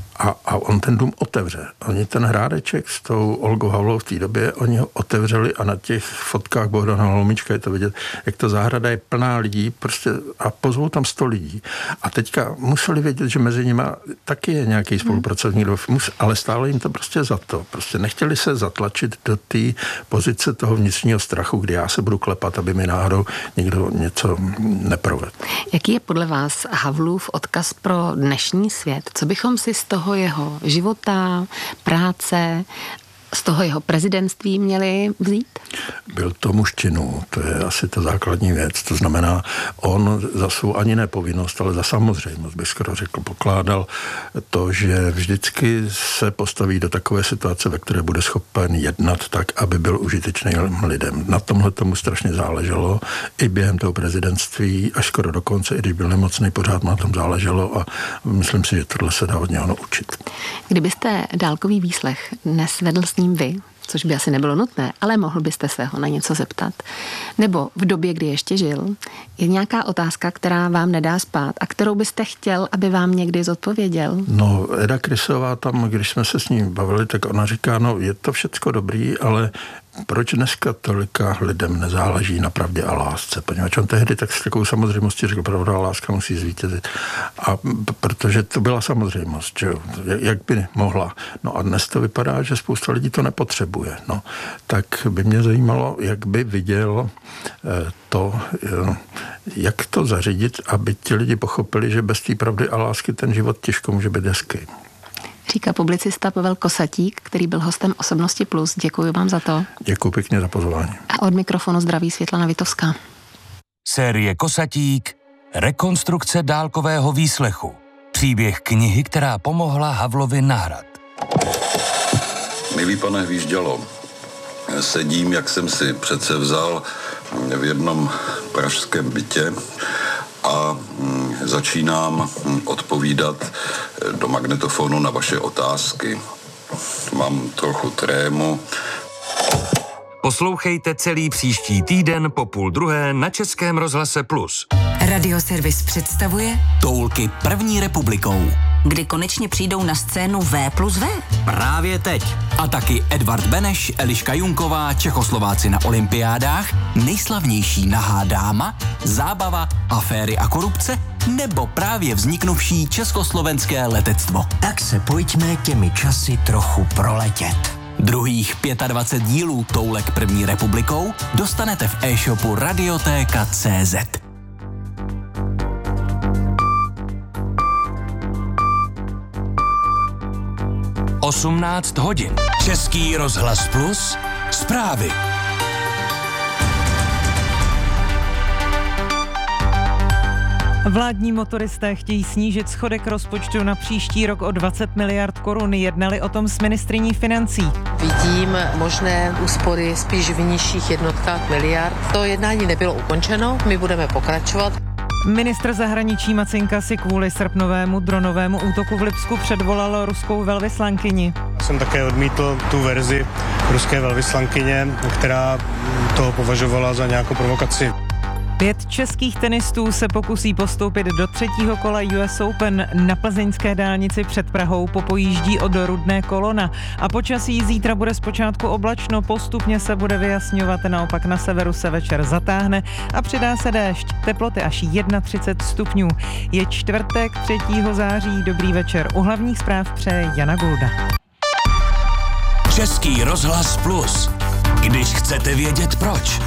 a on ten dům otevře. Oni ten Hrádeček s tou Olgou Havlovou v té době, oni ho otevřeli a na těch fotkách Bohdana Holomička je to vidět, jak ta zahrada je plná lidí prostě a pozvou tam 100 lidí. A teďka museli vědět, že mezi nimi taky je nějaký spolupracovník, ale stálo jim to prostě za to. Prostě nechtěli se zatlačit do té pozice toho vnitřního strachu, kdy já se budu klepat, aby mi náhodou někdo něco neprovedl. Jaký je podle vás Havlův odkaz pro dnešní svět? Co bychom si z toho jeho života, práce, z toho jeho prezidentství měli vzít? Byl to muž činu, to je asi ta základní věc. To znamená, on za svou ani nepovinnost, ale za samozřejmost, bych skoro řekl, pokládal to, že vždycky se postaví do takové situace, ve které bude schopen jednat tak, aby byl užitečný lidem. Na tomhle tomu strašně záleželo. I během toho prezidentství, až skoro do konce, i když byl nemocný, pořád na tom záleželo a myslím si, že tohle se dá od něho naučit. Kdybyste dálkový výslech dnes vedl s ním vy, což by asi nebylo nutné, ale mohl byste se ho na něco zeptat. Nebo v době, kdy ještě žil, je nějaká otázka, která vám nedá spát a kterou byste chtěl, aby vám někdy zodpověděl? No, Eda Krysová tam, když jsme se s ním bavili, tak ona říká, no je to všecko dobrý, ale proč dneska tolika lidem nezáleží na pravdě a lásce? Poněvadž on tehdy tak s takovou samozřejmostí řekl, pravda a láska musí zvítězit. A protože to byla samozřejmost, že jak by mohla. No a dnes to vypadá, že spousta lidí to nepotřebuje. No, tak by mě zajímalo, jak by viděl to, jak to zařídit, aby ti lidi pochopili, že bez té pravdy a lásky ten život těžko může být hezký. Říká publicista Pavel Kosatík, který byl hostem Osobnosti Plus. Děkuji vám za to. Děkuji pěkně za pozvání. A od mikrofonu zdraví Světlana Vitovská. Série Kosatík, rekonstrukce dálkového výslechu. Příběh knihy, která pomohla Havlovi na hrad. Milý pane Hvíždělo, sedím, jak jsem si přece vzal, v jednom pražském bytě a začínám odpovídat do magnetofonu na vaše otázky. Mám trochu trému. Poslouchejte celý příští týden po 12:30 na Českém rozhlase Plus. Radioservis představuje Toulky první republikou. kdy konečně přijdou na scénu V+V? Právě teď. A taky Edvard Beneš, Eliška Junková, Čechoslováci na olympiádách, nejslavnější nahá dáma, zábava, aféry a korupce, nebo právě vzniknuvší československé letectvo. Tak se pojďme těmi časy trochu proletět. Druhých 25 dílů Toulek první republikou dostanete v e-shopu Radiotéka.cz. 18 hodin. Český rozhlas Plus, zprávy. Vládní motoristé chtějí snížit schodek rozpočtu na příští rok o 20 miliard korun. Jednali o tom s ministryní financí. Vidím možné úspory spíš v nižších jednotkách miliard. To jednání nebylo ukončeno, my budeme pokračovat. Ministr zahraničí Macinka si kvůli srpnovému dronovému útoku v Lipsku předvolal ruskou velvyslankyni. Jsem také odmítl tu verzi ruské velvyslankyně, která to považovala za nějakou provokaci. 5 českých tenistů se pokusí postoupit do 3. kola US Open. Na plzeňské dálnici před Prahou popojíždí od Rudné kolona. A počasí zítra bude zpočátku oblačno, postupně se bude vyjasňovat, naopak na severu se večer zatáhne a přidá se déšť. Teploty až 31 stupňů. Je čtvrtek 3. září. Dobrý večer. U hlavních zpráv přeje Jana Gulda. Český rozhlas Plus. Když chcete vědět proč.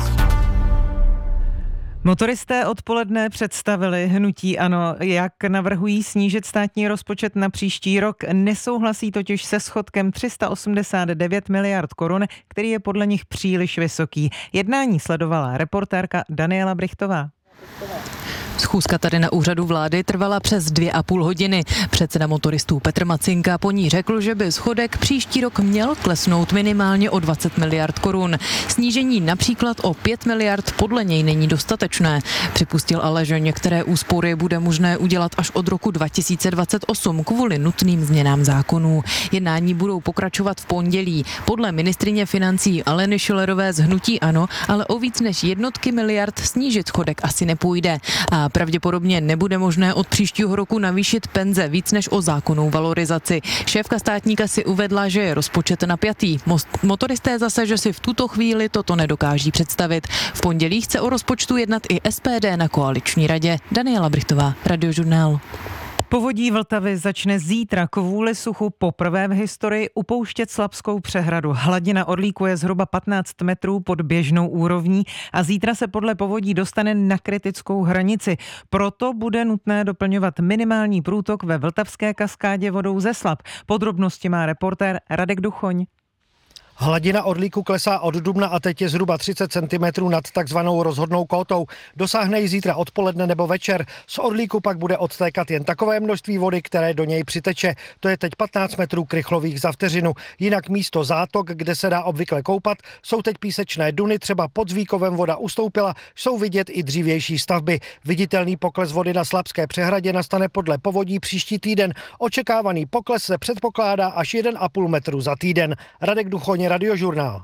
Motoristé odpoledne představili hnutí ANO, jak navrhují snížit státní rozpočet na příští rok. Nesouhlasí totiž se schodkem 389 miliard korun, který je podle nich příliš vysoký. Jednání sledovala reportérka Daniela Brichtová. Schůzka tady na úřadu vlády trvala přes 2,5 hodiny. Předseda motoristů Petr Macinka po ní řekl, že by schodek příští rok měl klesnout minimálně o 20 miliard korun. Snížení například o 5 miliard podle něj není dostatečné. Připustil ale, že některé úspory bude možné udělat až od roku 2028 kvůli nutným změnám zákonů. Jednání budou pokračovat v pondělí. Podle ministryně financí Aleny Schillerové z hnutí ANO, ale o víc než jednotky miliard snížit schodek asi nepůjde. A pravděpodobně nebude možné od příštího roku navýšit penze víc než o zákonnou valorizaci. Šéfka státní kasy uvedla, že je rozpočet napjatý. Motoristé zase, že si v tuto chvíli toto nedokáží představit. V pondělí chce o rozpočtu jednat i SPD na koaliční radě. Daniela Brichtová, Radiožurnál. Povodí Vltavy začne zítra kvůli suchu poprvé v historii upouštět Slapskou přehradu. Hladina Orlíku je zhruba 15 metrů pod běžnou úrovní a zítra se podle povodí dostane na kritickou hranici. Proto bude nutné doplňovat minimální průtok ve Vltavské kaskádě vodou ze Slap. Podrobnosti má reportér Radek Duchoň. Hladina Orlíku klesá od dubna a teď je zhruba 30 cm nad takzvanou rozhodnou kótou. Dosáhne ji zítra odpoledne nebo večer. Z Orlíku pak bude odtékat jen takové množství vody, které do něj přiteče. To je teď 15 metrů krychlových za vteřinu. Jinak místo zátok, kde se dá obvykle koupat, jsou teď písečné duny, třeba pod Zvíkovem voda ustoupila, jsou vidět i dřívější stavby. Viditelný pokles vody na Slapské přehradě nastane podle povodí příští týden. Očekávaný pokles se předpokládá až 1,5 metru za týden. Radek Duchoň, Radiožurnál.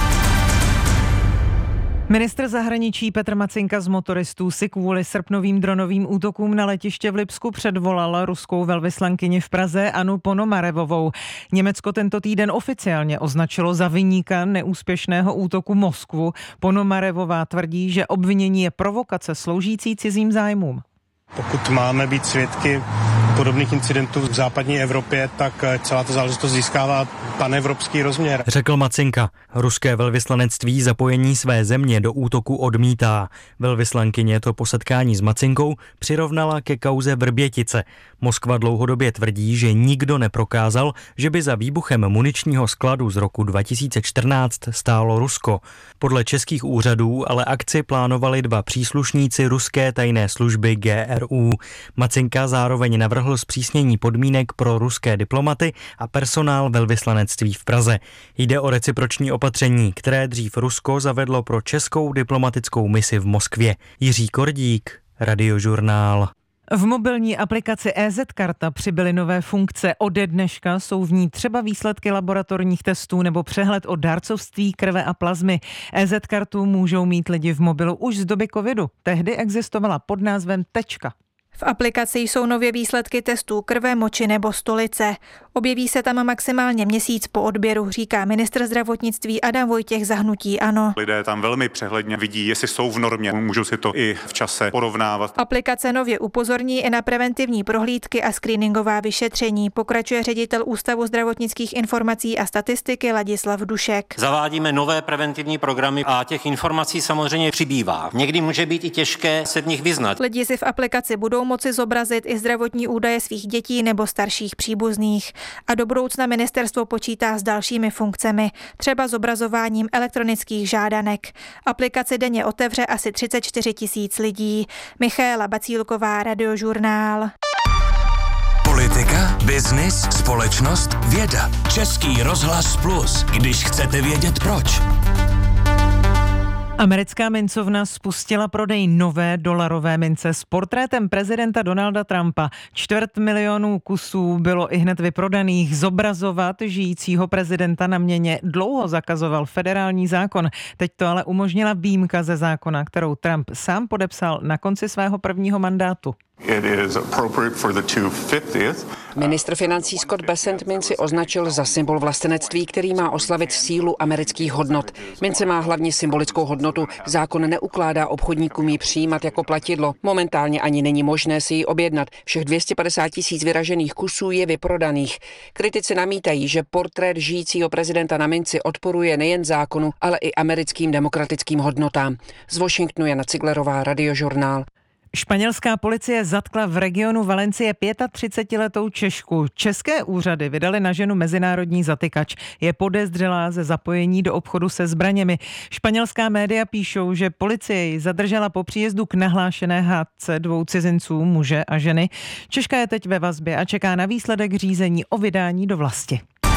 Ministr zahraničí Petr Macinka z motoristů si kvůli srpnovým dronovým útokům na letiště v Lipsku předvolal ruskou velvyslankyni v Praze Annu Ponomarevovou. Německo tento týden oficiálně označilo za viníka neúspěšného útoku Moskvu. Ponomarevová tvrdí, že obvinění je provokace sloužící cizím zájmům. Pokud máme být svědky podobných incidentů v západní Evropě, tak celá ta záležitost získává panevropský rozměr. Řekl Macinka. Ruské velvyslanectví zapojení své země do útoku odmítá. Velvyslankyně to po setkání s Macinkou přirovnala ke kauze Vrbětice. Moskva dlouhodobě tvrdí, že nikdo neprokázal, že by za výbuchem muničního skladu z roku 2014 stálo Rusko. Podle českých úřadů ale akci plánovali 2 příslušníci ruské tajné služby GRU. Macinka zároveň navrhl zpřísnění podmínek pro ruské diplomaty a personál velvyslanectví v Praze. Jde o reciproční opatření, které dřív Rusko zavedlo pro českou diplomatickou misi v Moskvě. Jiří Kordík, Radiožurnál. V mobilní aplikaci EZ-karta přibyly nové funkce. Ode dneška jsou v ní třeba výsledky laboratorních testů nebo přehled o dárcovství krve a plazmy. EZ-kartu můžou mít lidi v mobilu už z doby covidu. Tehdy existovala pod názvem Tečka. V aplikaci jsou nově výsledky testů krve, moči nebo stolice. Objeví se tam maximálně měsíc po odběru, říká ministr zdravotnictví Adam Vojtěch za hnutí ANO. Lidé tam velmi přehledně vidí, jestli jsou v normě, můžou si to i v čase porovnávat. Aplikace nově upozorní i na preventivní prohlídky a screeningová vyšetření, pokračuje ředitel Ústavu zdravotnických informací a statistiky Ladislav Dušek. Zavádíme nové preventivní programy a těch informací samozřejmě přibývá. Někdy může být i těžké se v nich vyznat. Lidi si v aplikaci budou moci zobrazit i zdravotní údaje svých dětí nebo starších příbuzných. A do budoucna ministerstvo počítá s dalšími funkcemi, třeba zobrazováním elektronických žádanek. Aplikaci denně otevře asi 34 000 lidí. Michaela Bacílková, Radiožurnál. Politika, biznis, společnost, věda. Český rozhlas Plus, když chcete vědět proč. Americká mincovna spustila prodej nové dolarové mince s portrétem prezidenta Donalda Trumpa. 250 000 kusů bylo ihned vyprodaných. Zobrazovat žijícího prezidenta na měně dlouho zakazoval federální zákon. Teď to ale umožnila výjimka ze zákona, kterou Trump sám podepsal na konci svého prvního mandátu. Ministr financí Scott Bessent minci označil za symbol vlastenectví, který má oslavit sílu amerických hodnot. Mince má hlavně symbolickou hodnotu. Zákon neukládá obchodníkům ji přijímat jako platidlo. Momentálně ani není možné si ji objednat. Všech 250 000 vyražených kusů je vyprodaných. Kritici namítají, že portrét žijícího prezidenta na minci odporuje nejen zákonu, ale i americkým demokratickým hodnotám. Z Washingtonu Jana Ciglerová, Radiožurnál. Španělská policie zatkla v regionu Valencie 35letou Češku. České úřady vydaly na ženu mezinárodní zatykač. Je podezřelá ze zapojení do obchodu se zbraněmi. Španělská média píšou, že policie ji zadržela po příjezdu k nahlášené hádce 2 cizinců, muže a ženy. Češka je teď ve vazbě a čeká na výsledek řízení o vydání do vlasti.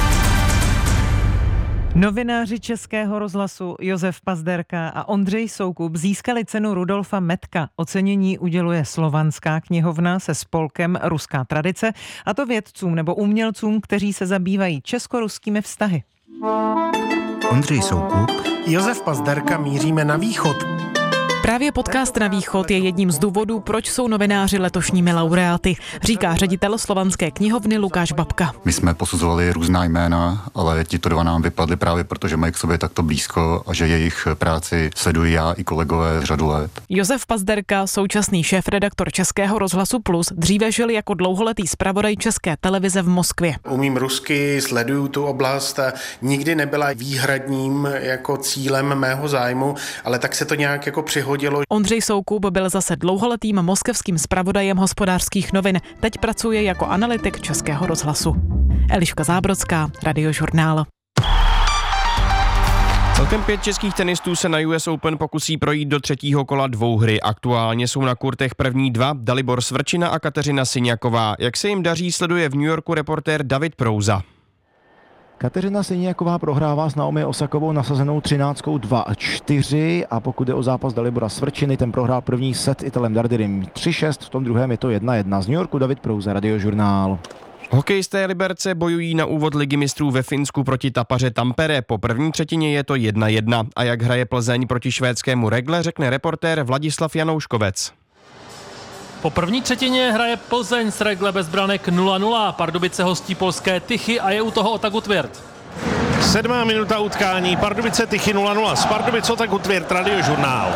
Novináři Českého rozhlasu Josef Pazderka a Ondřej Soukup získali cenu Rudolfa Metka. Ocenění uděluje Slovanská knihovna se spolkem Ruská tradice, a to vědcům nebo umělcům, kteří se zabývají česko-ruskými vztahy. Ondřej Soukup, Josef Pazderka, míříme na východ. Právě podcast Na východ je jedním z důvodů, proč jsou novináři letošními laureáty, říká ředitel Slovanské knihovny Lukáš Babka. My jsme posuzovali různá jména, ale tito dva nám vypadli právě proto, že mají k sobě takto blízko a že jejich práci sleduji já i kolegové řadu let. Josef Pazderka, současný šéfredaktor Českého rozhlasu Plus, dříve žil jako dlouholetý zpravodaj České televize v Moskvě. Umím rusky, sleduju tu oblast, nikdy nebyla výhradním jako cílem mého zájmu, ale tak se to nějak jako přihodilo. Ondřej Soukup byl zase dlouholetým moskevským zpravodajem Hospodářských novin. Teď pracuje jako analytik Českého rozhlasu. Eliška Zábrodská, Radiožurnál. Celkem 5 českých tenistů se na US Open pokusí projít do 3. kola dvouhry. Aktuálně jsou na kurtech první 2, Dalibor Svrčina a Kateřina Syňaková. Jak se jim daří, sleduje v New Yorku reportér David Prouza. Kateřina Syňaková prohrává s Naomi Osakovou nasazenou 13-2-4 a pokud jde o zápas Dalibora Svrčiny, ten prohrál první set Italem Dardirem 3-6, v tom druhém je to 1-1. Z New Yorku David Prouza, Radiožurnál. Hokejisté Liberce bojují na úvod Ligy mistrů ve Finsku proti Tapaře Tampere. Po první třetině je to 1-1. A jak hraje Plzeň proti švédskému Regle, řekne reportér Vladislav Janouškovec. Po první třetině hraje Plzeň s Regle bez branek 0-0. Pardubice hostí polské Tychy a je u toho Otaku Tvěrt. 7. minuta utkání, Pardubice Tychy 0-0. Z Pardubic Otaku Tvěrt, Radiožurnál.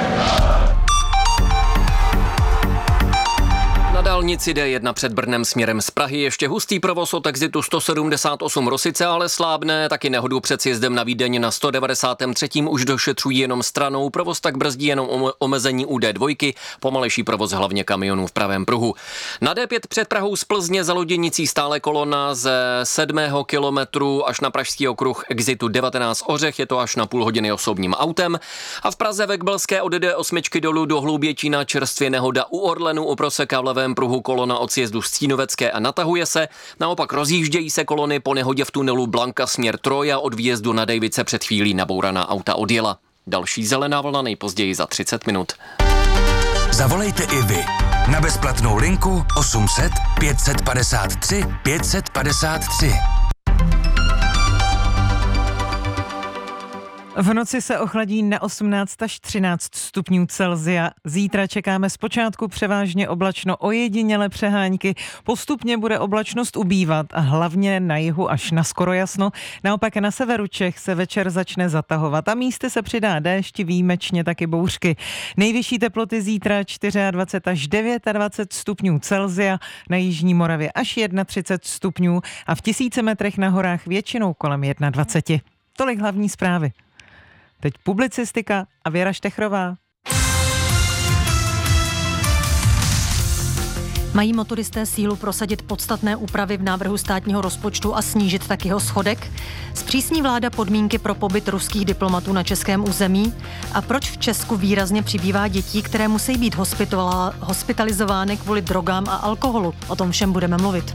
Na dálnici D1 před Brnem směrem z Prahy ještě hustý provoz od exitu 178 Rosice, ale slábne. Taky nehodu před sjezdem na Vídeň na 193. už došetřují jenom stranou. Provoz tak brzdí jenom omezení u D2, pomalejší provoz hlavně kamionů v pravém pruhu. Na D5 před Prahou z Plzně za Loděnicí stále kolona ze 7. kilometru až na Pražský okruh exitu 19 Ořech, je to až na půl hodiny osobním autem. A v Praze ve Kbelské od D8 dolů do Hloubětína čerstvě nehoda u Orlenu, oproseká v levém pruhu kolona od sjezdu Stínovecké a natahuje se. Naopak rozjíždějí se kolony po nehodě v tunelu Blanka směr Troja, od výjezdu na Dejvice před chvílí nabouraná auta odjela. Další zelená vlna nejpozději za 30 minut. Zavolejte i vy na bezplatnou linku 800 553 553. V noci se ochladí na 18 až 13 stupňů Celsia. Zítra čekáme zpočátku převážně oblačno, ojedinělé přehánky. Postupně bude oblačnost ubývat a hlavně na jihu až na skoro jasno. Naopak na severu Čech se večer začne zatahovat a místy se přidá déšť, výjimečně taky bouřky. Nejvyšší teploty zítra 24 až 29 stupňů Celsia, na jižní Moravě až 31 stupňů a v 1000 metrech na horách většinou kolem 21. Tolik hlavní zprávy. Teď publicistika a Věra Štechrová. Mají motoristé sílu prosadit podstatné úpravy v návrhu státního rozpočtu a snížit tak jeho schodek? Zpřísní vláda podmínky pro pobyt ruských diplomatů na českém území? A proč v Česku výrazně přibývá dětí, které musí být hospitalizovány kvůli drogám a alkoholu? O tom všem budeme mluvit.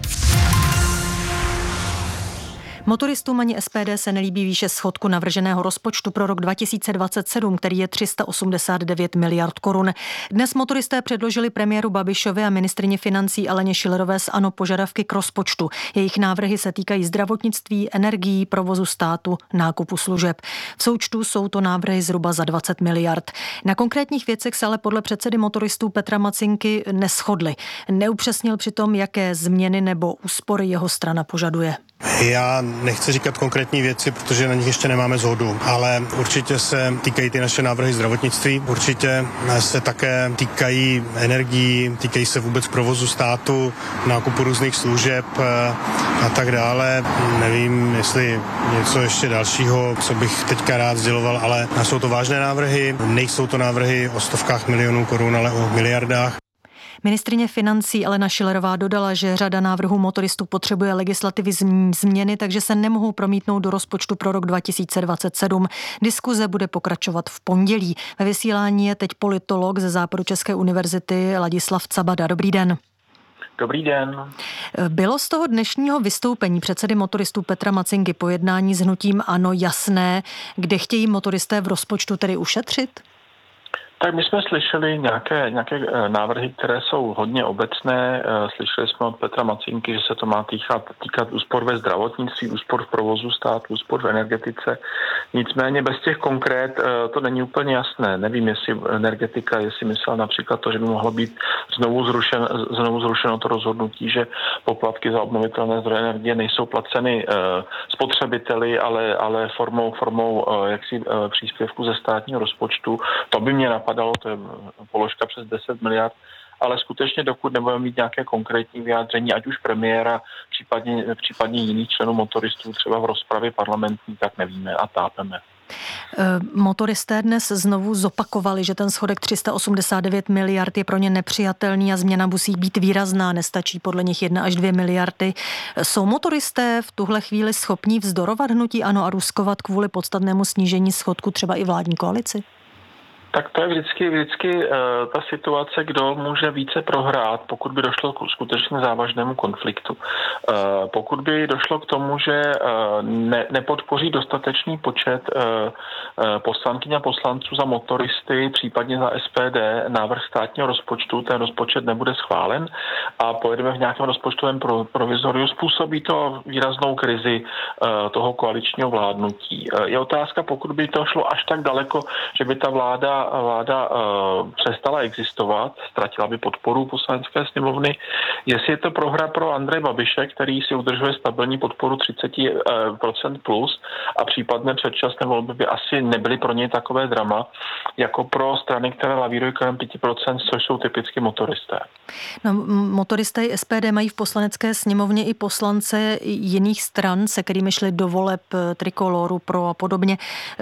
Motoristům ani SPD se nelíbí výše schodku navrženého rozpočtu pro rok 2027, který je 389 miliard korun. Dnes motoristé předložili premiéru Babišovi a ministryni financí Aleně Schillerové z ANO požadavky k rozpočtu. Jejich návrhy se týkají zdravotnictví, energií, provozu státu, nákupu služeb. V součtu jsou to návrhy zhruba za 20 miliard. Na konkrétních věcech se ale podle předsedy motoristů Petra Macinky neshodli. Neupřesnil přitom, jaké změny nebo úspory jeho strana požaduje. Já nechci říkat konkrétní věci, protože na nich ještě nemáme shodu, ale určitě se týkají ty naše návrhy zdravotnictví, určitě se také týkají energií, týkají se vůbec provozu státu, nákupu různých služeb a tak dále. Nevím, jestli něco ještě dalšího, co bych teďka rád sděloval, ale jsou to vážné návrhy, nejsou to návrhy o stovkách milionů korun, ale o miliardách. Ministryně financí Alena Schillerová dodala, že řada návrhů motoristů potřebuje legislativní změny, takže se nemohou promítnout do rozpočtu pro rok 2027. Diskuze bude pokračovat v pondělí. Ve vysílání je teď politolog ze Západočeské univerzity Ladislav Cabada. Dobrý den. Dobrý den. Bylo z toho dnešního vystoupení předsedy motoristů Petra Macinky po jednání s hnutím ANO jasné, kde chtějí motoristé v rozpočtu tedy ušetřit? Tak my jsme slyšeli nějaké návrhy, které jsou hodně obecné. Slyšeli jsme od Petra Macinky, že se to má týkat úspor ve zdravotnictví, úspor v provozu státu, úspor v energetice. Nicméně bez těch konkrét to není úplně jasné. Nevím, jestli energetika, jestli myslel například to, že by mohlo být znovu zrušeno to rozhodnutí, že poplatky za obnovitelné zdroje energie nejsou placeny spotřebiteli, ale formou příspěvku ze státního rozpočtu. To by mě napadalo, to je položka přes 10 miliard, ale skutečně dokud nebudeme mít nějaké konkrétní vyjádření, ať už premiéra, případně jiných členů motoristů, třeba v rozpravě parlamentní, tak nevíme a tápeme. Motoristé dnes znovu zopakovali, že ten schodek 389 miliard je pro ně nepřijatelný a změna musí být výrazná, nestačí podle nich 1 až 2 miliardy. Jsou motoristé v tuhle chvíli schopní vzdorovat hnutí ANO a ruskovat kvůli podstatnému snížení schodku třeba i vládní koalici? Tak to je vždycky ta situace, kdo může více prohrát, pokud by došlo k skutečně závažnému konfliktu. Pokud by došlo k tomu, že nepodpoří dostatečný počet poslankyň a poslanců za motoristy, případně za SPD, návrh státního rozpočtu, ten rozpočet nebude schválen a pojedeme v nějakém rozpočtovém provizoriu, způsobí to výraznou krizi toho koaličního vládnutí. Je otázka, pokud by to šlo až tak daleko, že by ta vláda přestala existovat, ztratila by podporu poslanecké sněmovny. Jestli je to prohra pro Andreje Babiše, který si udržuje stabilní podporu 30% plus a případné předčasné volby by asi nebyly pro něj takové drama, jako pro strany, které lavírují kolem 5%, což jsou typicky motoristé. No, motoristé i SPD mají v poslanecké sněmovně i poslance jiných stran, se kterými šli do voleb Trikoloru, Pro a podobně.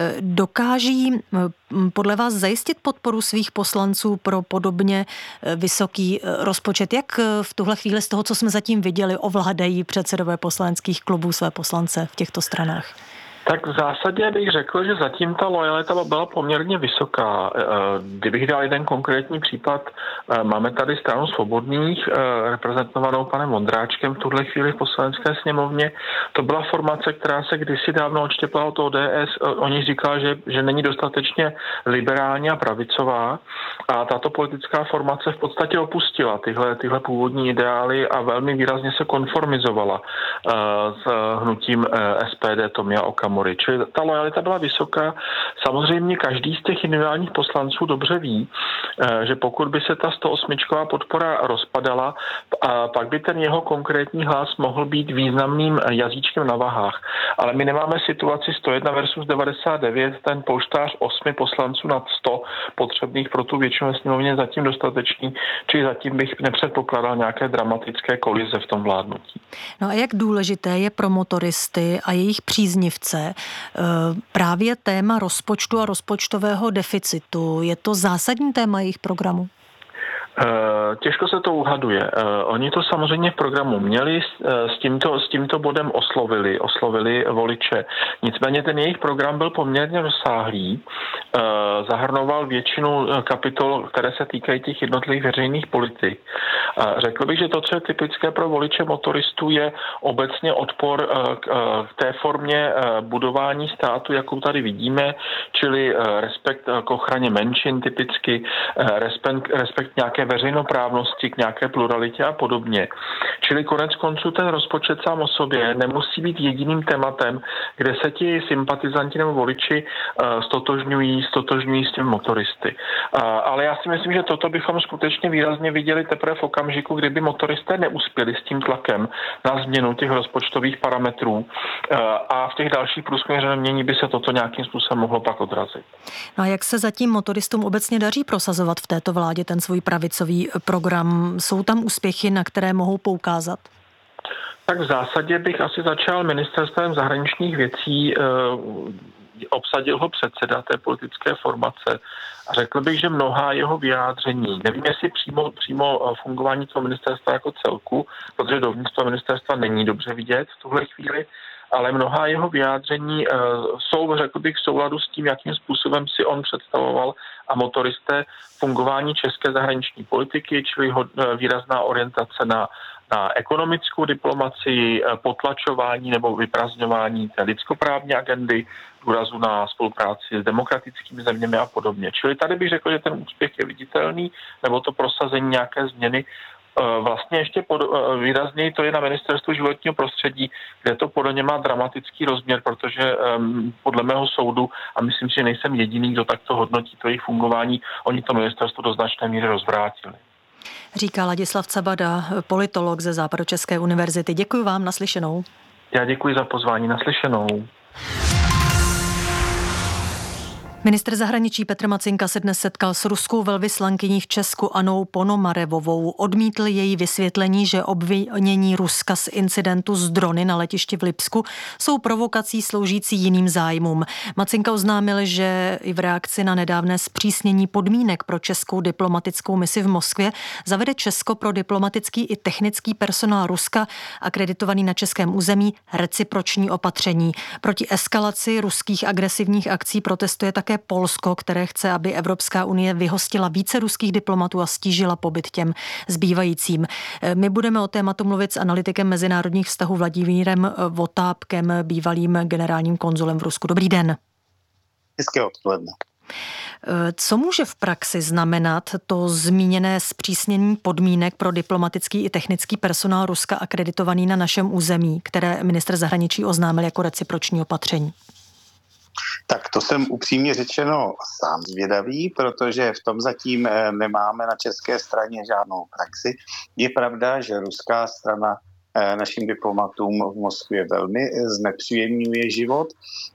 Dokáží podle vás zajistit podporu svých poslanců pro podobně vysoký rozpočet? Jak v tuhle chvíli z toho, co jsme zatím viděli, ovládají předsedové poslaneckých klubů své poslance v těchto stranách? Tak v zásadě bych řekl, že zatím ta lojalita byla poměrně vysoká. Kdybych dal jeden konkrétní případ, máme tady stranu Svobodných, reprezentovanou panem Vondráčkem v tuhle chvíli v poslanecké sněmovně. To byla formace, která se kdysi dávno odštěpla od ODS. O ní říkala, že není dostatečně liberální a pravicová a tato politická formace v podstatě opustila tyhle původní ideály a velmi výrazně se konformizovala s hnutím SPD Tomia Okamury. komory. Čili ta lojalita byla vysoká. Samozřejmě každý z těch individuálních poslanců dobře ví, že pokud by se ta 108 podpora rozpadala, pak by ten jeho konkrétní hlas mohl být významným jazyčkem na vahách. Ale my nemáme situaci 101 versus 99, ten polštář 8 poslanců nad 100 potřebných pro tu většinu ve sněmovně zatím dostatečný, či zatím bych nepředpokládal nějaké dramatické kolize v tom vládnutí. No a jak důležité je pro motoristy a jejich příznivce právě téma rozpočtu a rozpočtového deficitu? Je to zásadní téma jejich programu? Těžko se to uhaduje. Oni to samozřejmě v programu měli, s tímto bodem oslovili voliče. Nicméně ten jejich program byl poměrně rozsáhlý, zahrnoval většinu kapitol, které se týkají těch jednotlivých veřejných politik. Řekl bych, že to, co je typické pro voliče motoristů, je obecně odpor k té formě budování státu, jakou tady vidíme, čili respekt k ochraně menšin typicky, respekt nějaké veřejnoprávnosti, k nějaké pluralitě a podobně. Čili konec konců ten rozpočet sám o sobě nemusí být jediným tématem, kde se ti sympatizanti nebo voliči stotožňují s těmi motoristy. Ale já si myslím, že toto bychom skutečně výrazně viděli teprve v okamžiku, kdyby motoristé neuspěli s tím tlakem na změnu těch rozpočtových parametrů a v těch dalších průzkumech mění by se toto nějakým způsobem mohlo pak odrazit. No a jak se zatím motoristům obecně daří prosazovat v této vládě ten svůj pravicový program? Jsou tam úspěchy, na které mohou poukázat? Tak v zásadě bych asi začal ministerstvem zahraničních věcí, obsadil ho předseda té politické formace a řekl bych, že mnohá jeho vyjádření, nevím, jestli přímo fungování toho ministerstva jako celku, protože dovnitř toho ministerstva není dobře vidět v tuhle chvíli, ale mnohá jeho vyjádření jsou, řekl bych, v souladu s tím, jakým způsobem si on představoval a motoristé fungování české zahraniční politiky, čili výrazná orientace na ekonomickou diplomacii, potlačování nebo vyprazňování té lidskoprávní agendy, důrazu na spolupráci s demokratickými zeměmi a podobně. Čili tady bych řekl, že ten úspěch je viditelný, nebo to prosazení nějaké změny. Vlastně ještě výrazněji to je na ministerstvu životního prostředí, kde to podle mě má dramatický rozměr, protože podle mého soudu, a myslím si, že nejsem jediný, kdo takto hodnotí to jejich fungování, oni to ministerstvo do značné míry rozvrátili. Říká Ladislav Cabada, politolog ze Západočeské univerzity. Děkuji vám, naslyšenou. Já děkuji za pozvání, naslyšenou. Ministr zahraničí Petr Macinka se dnes setkal s ruskou velvyslankyní v Česku Annou Ponomarevovou. Odmítl její vysvětlení, že obvinění Ruska z incidentu s drony na letišti v Lipsku jsou provokací sloužící jiným zájmům. Macinka oznámil, že i v reakci na nedávné zpřísnění podmínek pro českou diplomatickou misi v Moskvě zavede Česko pro diplomatický i technický personál Ruska akreditovaný na českém území reciproční opatření. Proti eskalaci ruských agresivních akcí protestuje také Polsko, které chce, aby Evropská unie vyhostila více ruských diplomatů a stížila pobyt těm zbývajícím. My budeme o tématu mluvit s analytikem mezinárodních vztahů Vladimírem Votápkem, bývalým generálním konzulem v Rusku. Dobrý den. Hezké odpoledne. Co může v praxi znamenat to zmíněné zpřísnění podmínek pro diplomatický i technický personál Ruska akreditovaný na našem území, které ministr zahraničí oznámil jako reciproční opatření? Tak to jsem upřímně řečeno sám zvědavý, protože v tom zatím nemáme na české straně žádnou praxi. Je pravda, že ruská strana našim diplomatům v Moskvě velmi znepříjemňuje život,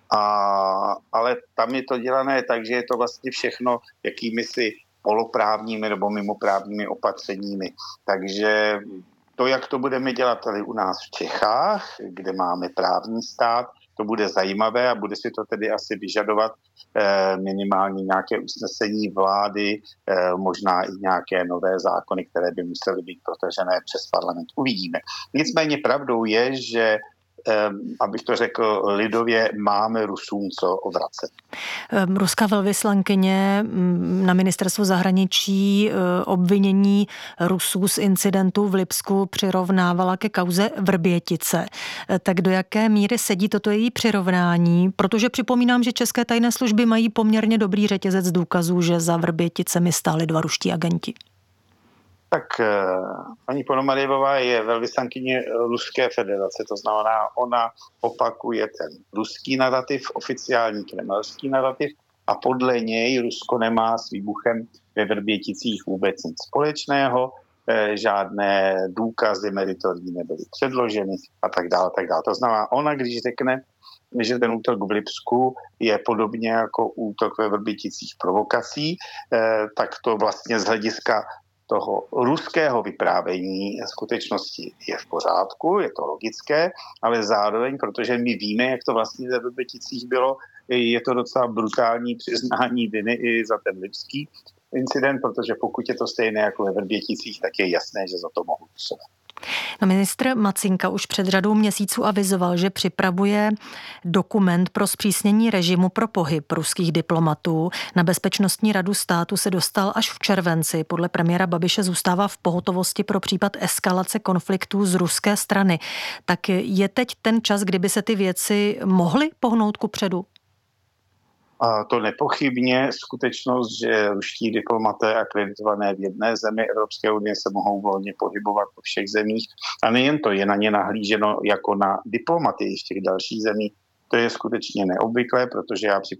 ale tam je to dělané tak, že je to vlastně všechno jakýmisi poloprávními nebo mimoprávními opatřeními. Takže to, jak to budeme dělat tady u nás v Čechách, kde máme právní stát, to bude zajímavé a bude si to tedy asi vyžadovat minimálně nějaké usnesení vlády, možná i nějaké nové zákony, které by musely být protažené přes parlament. Uvidíme. Nicméně pravdou je, že abych to řekl lidově, máme Rusům co ovracet. Ruská velvyslankyně na ministerstvu zahraničí obvinění Rusů z incidentu v Lipsku přirovnávala ke kauze Vrbětice. Tak do jaké míry sedí toto její přirovnání? Protože připomínám, že české tajné služby mají poměrně dobrý řetězec důkazů, že za Vrběticemi stáli 2 ruští agenti. Tak paní Ponomarjevová je velvyslankyně Ruské federace, to znamená, ona opakuje ten ruský narativ, oficiální kremelský narativ a podle něj Rusko nemá s výbuchem ve Vrběticích vůbec nic společného, žádné důkazy meritorní nebyly předloženy a tak dále, tak dále. To znamená, ona, když řekne, že ten útok v Lipsku je podobně jako útok ve Vrběticích provokací, tak to vlastně z hlediska toho ruského vyprávění skutečnosti je v pořádku, je to logické, ale zároveň, protože my víme, jak to vlastně ve Vrběticích bylo, je to docela brutální přiznání viny i za ten lipský incident, protože pokud je to stejné jako ve Vrběticích, tak je jasné, že za to mohou Rusové. No, ministr Macinka už před řadou měsíců avizoval, že připravuje dokument pro zpřísnění režimu pro pohyb ruských diplomatů. Na Bezpečnostní radu státu se dostal až v červenci. Podle premiéra Babiše zůstává v pohotovosti pro případ eskalace konfliktů z ruské strany. Tak je teď ten čas, kdyby se ty věci mohly pohnout kupředu? A to nepochybně skutečnost, že ruští diplomaté akreditované v jedné zemi Evropské unie se mohou volně pohybovat po všech zemích. A nejen to, je na ně nahlíženo jako na diplomaty z těch dalších zemí. To je skutečně neobvyklé, protože já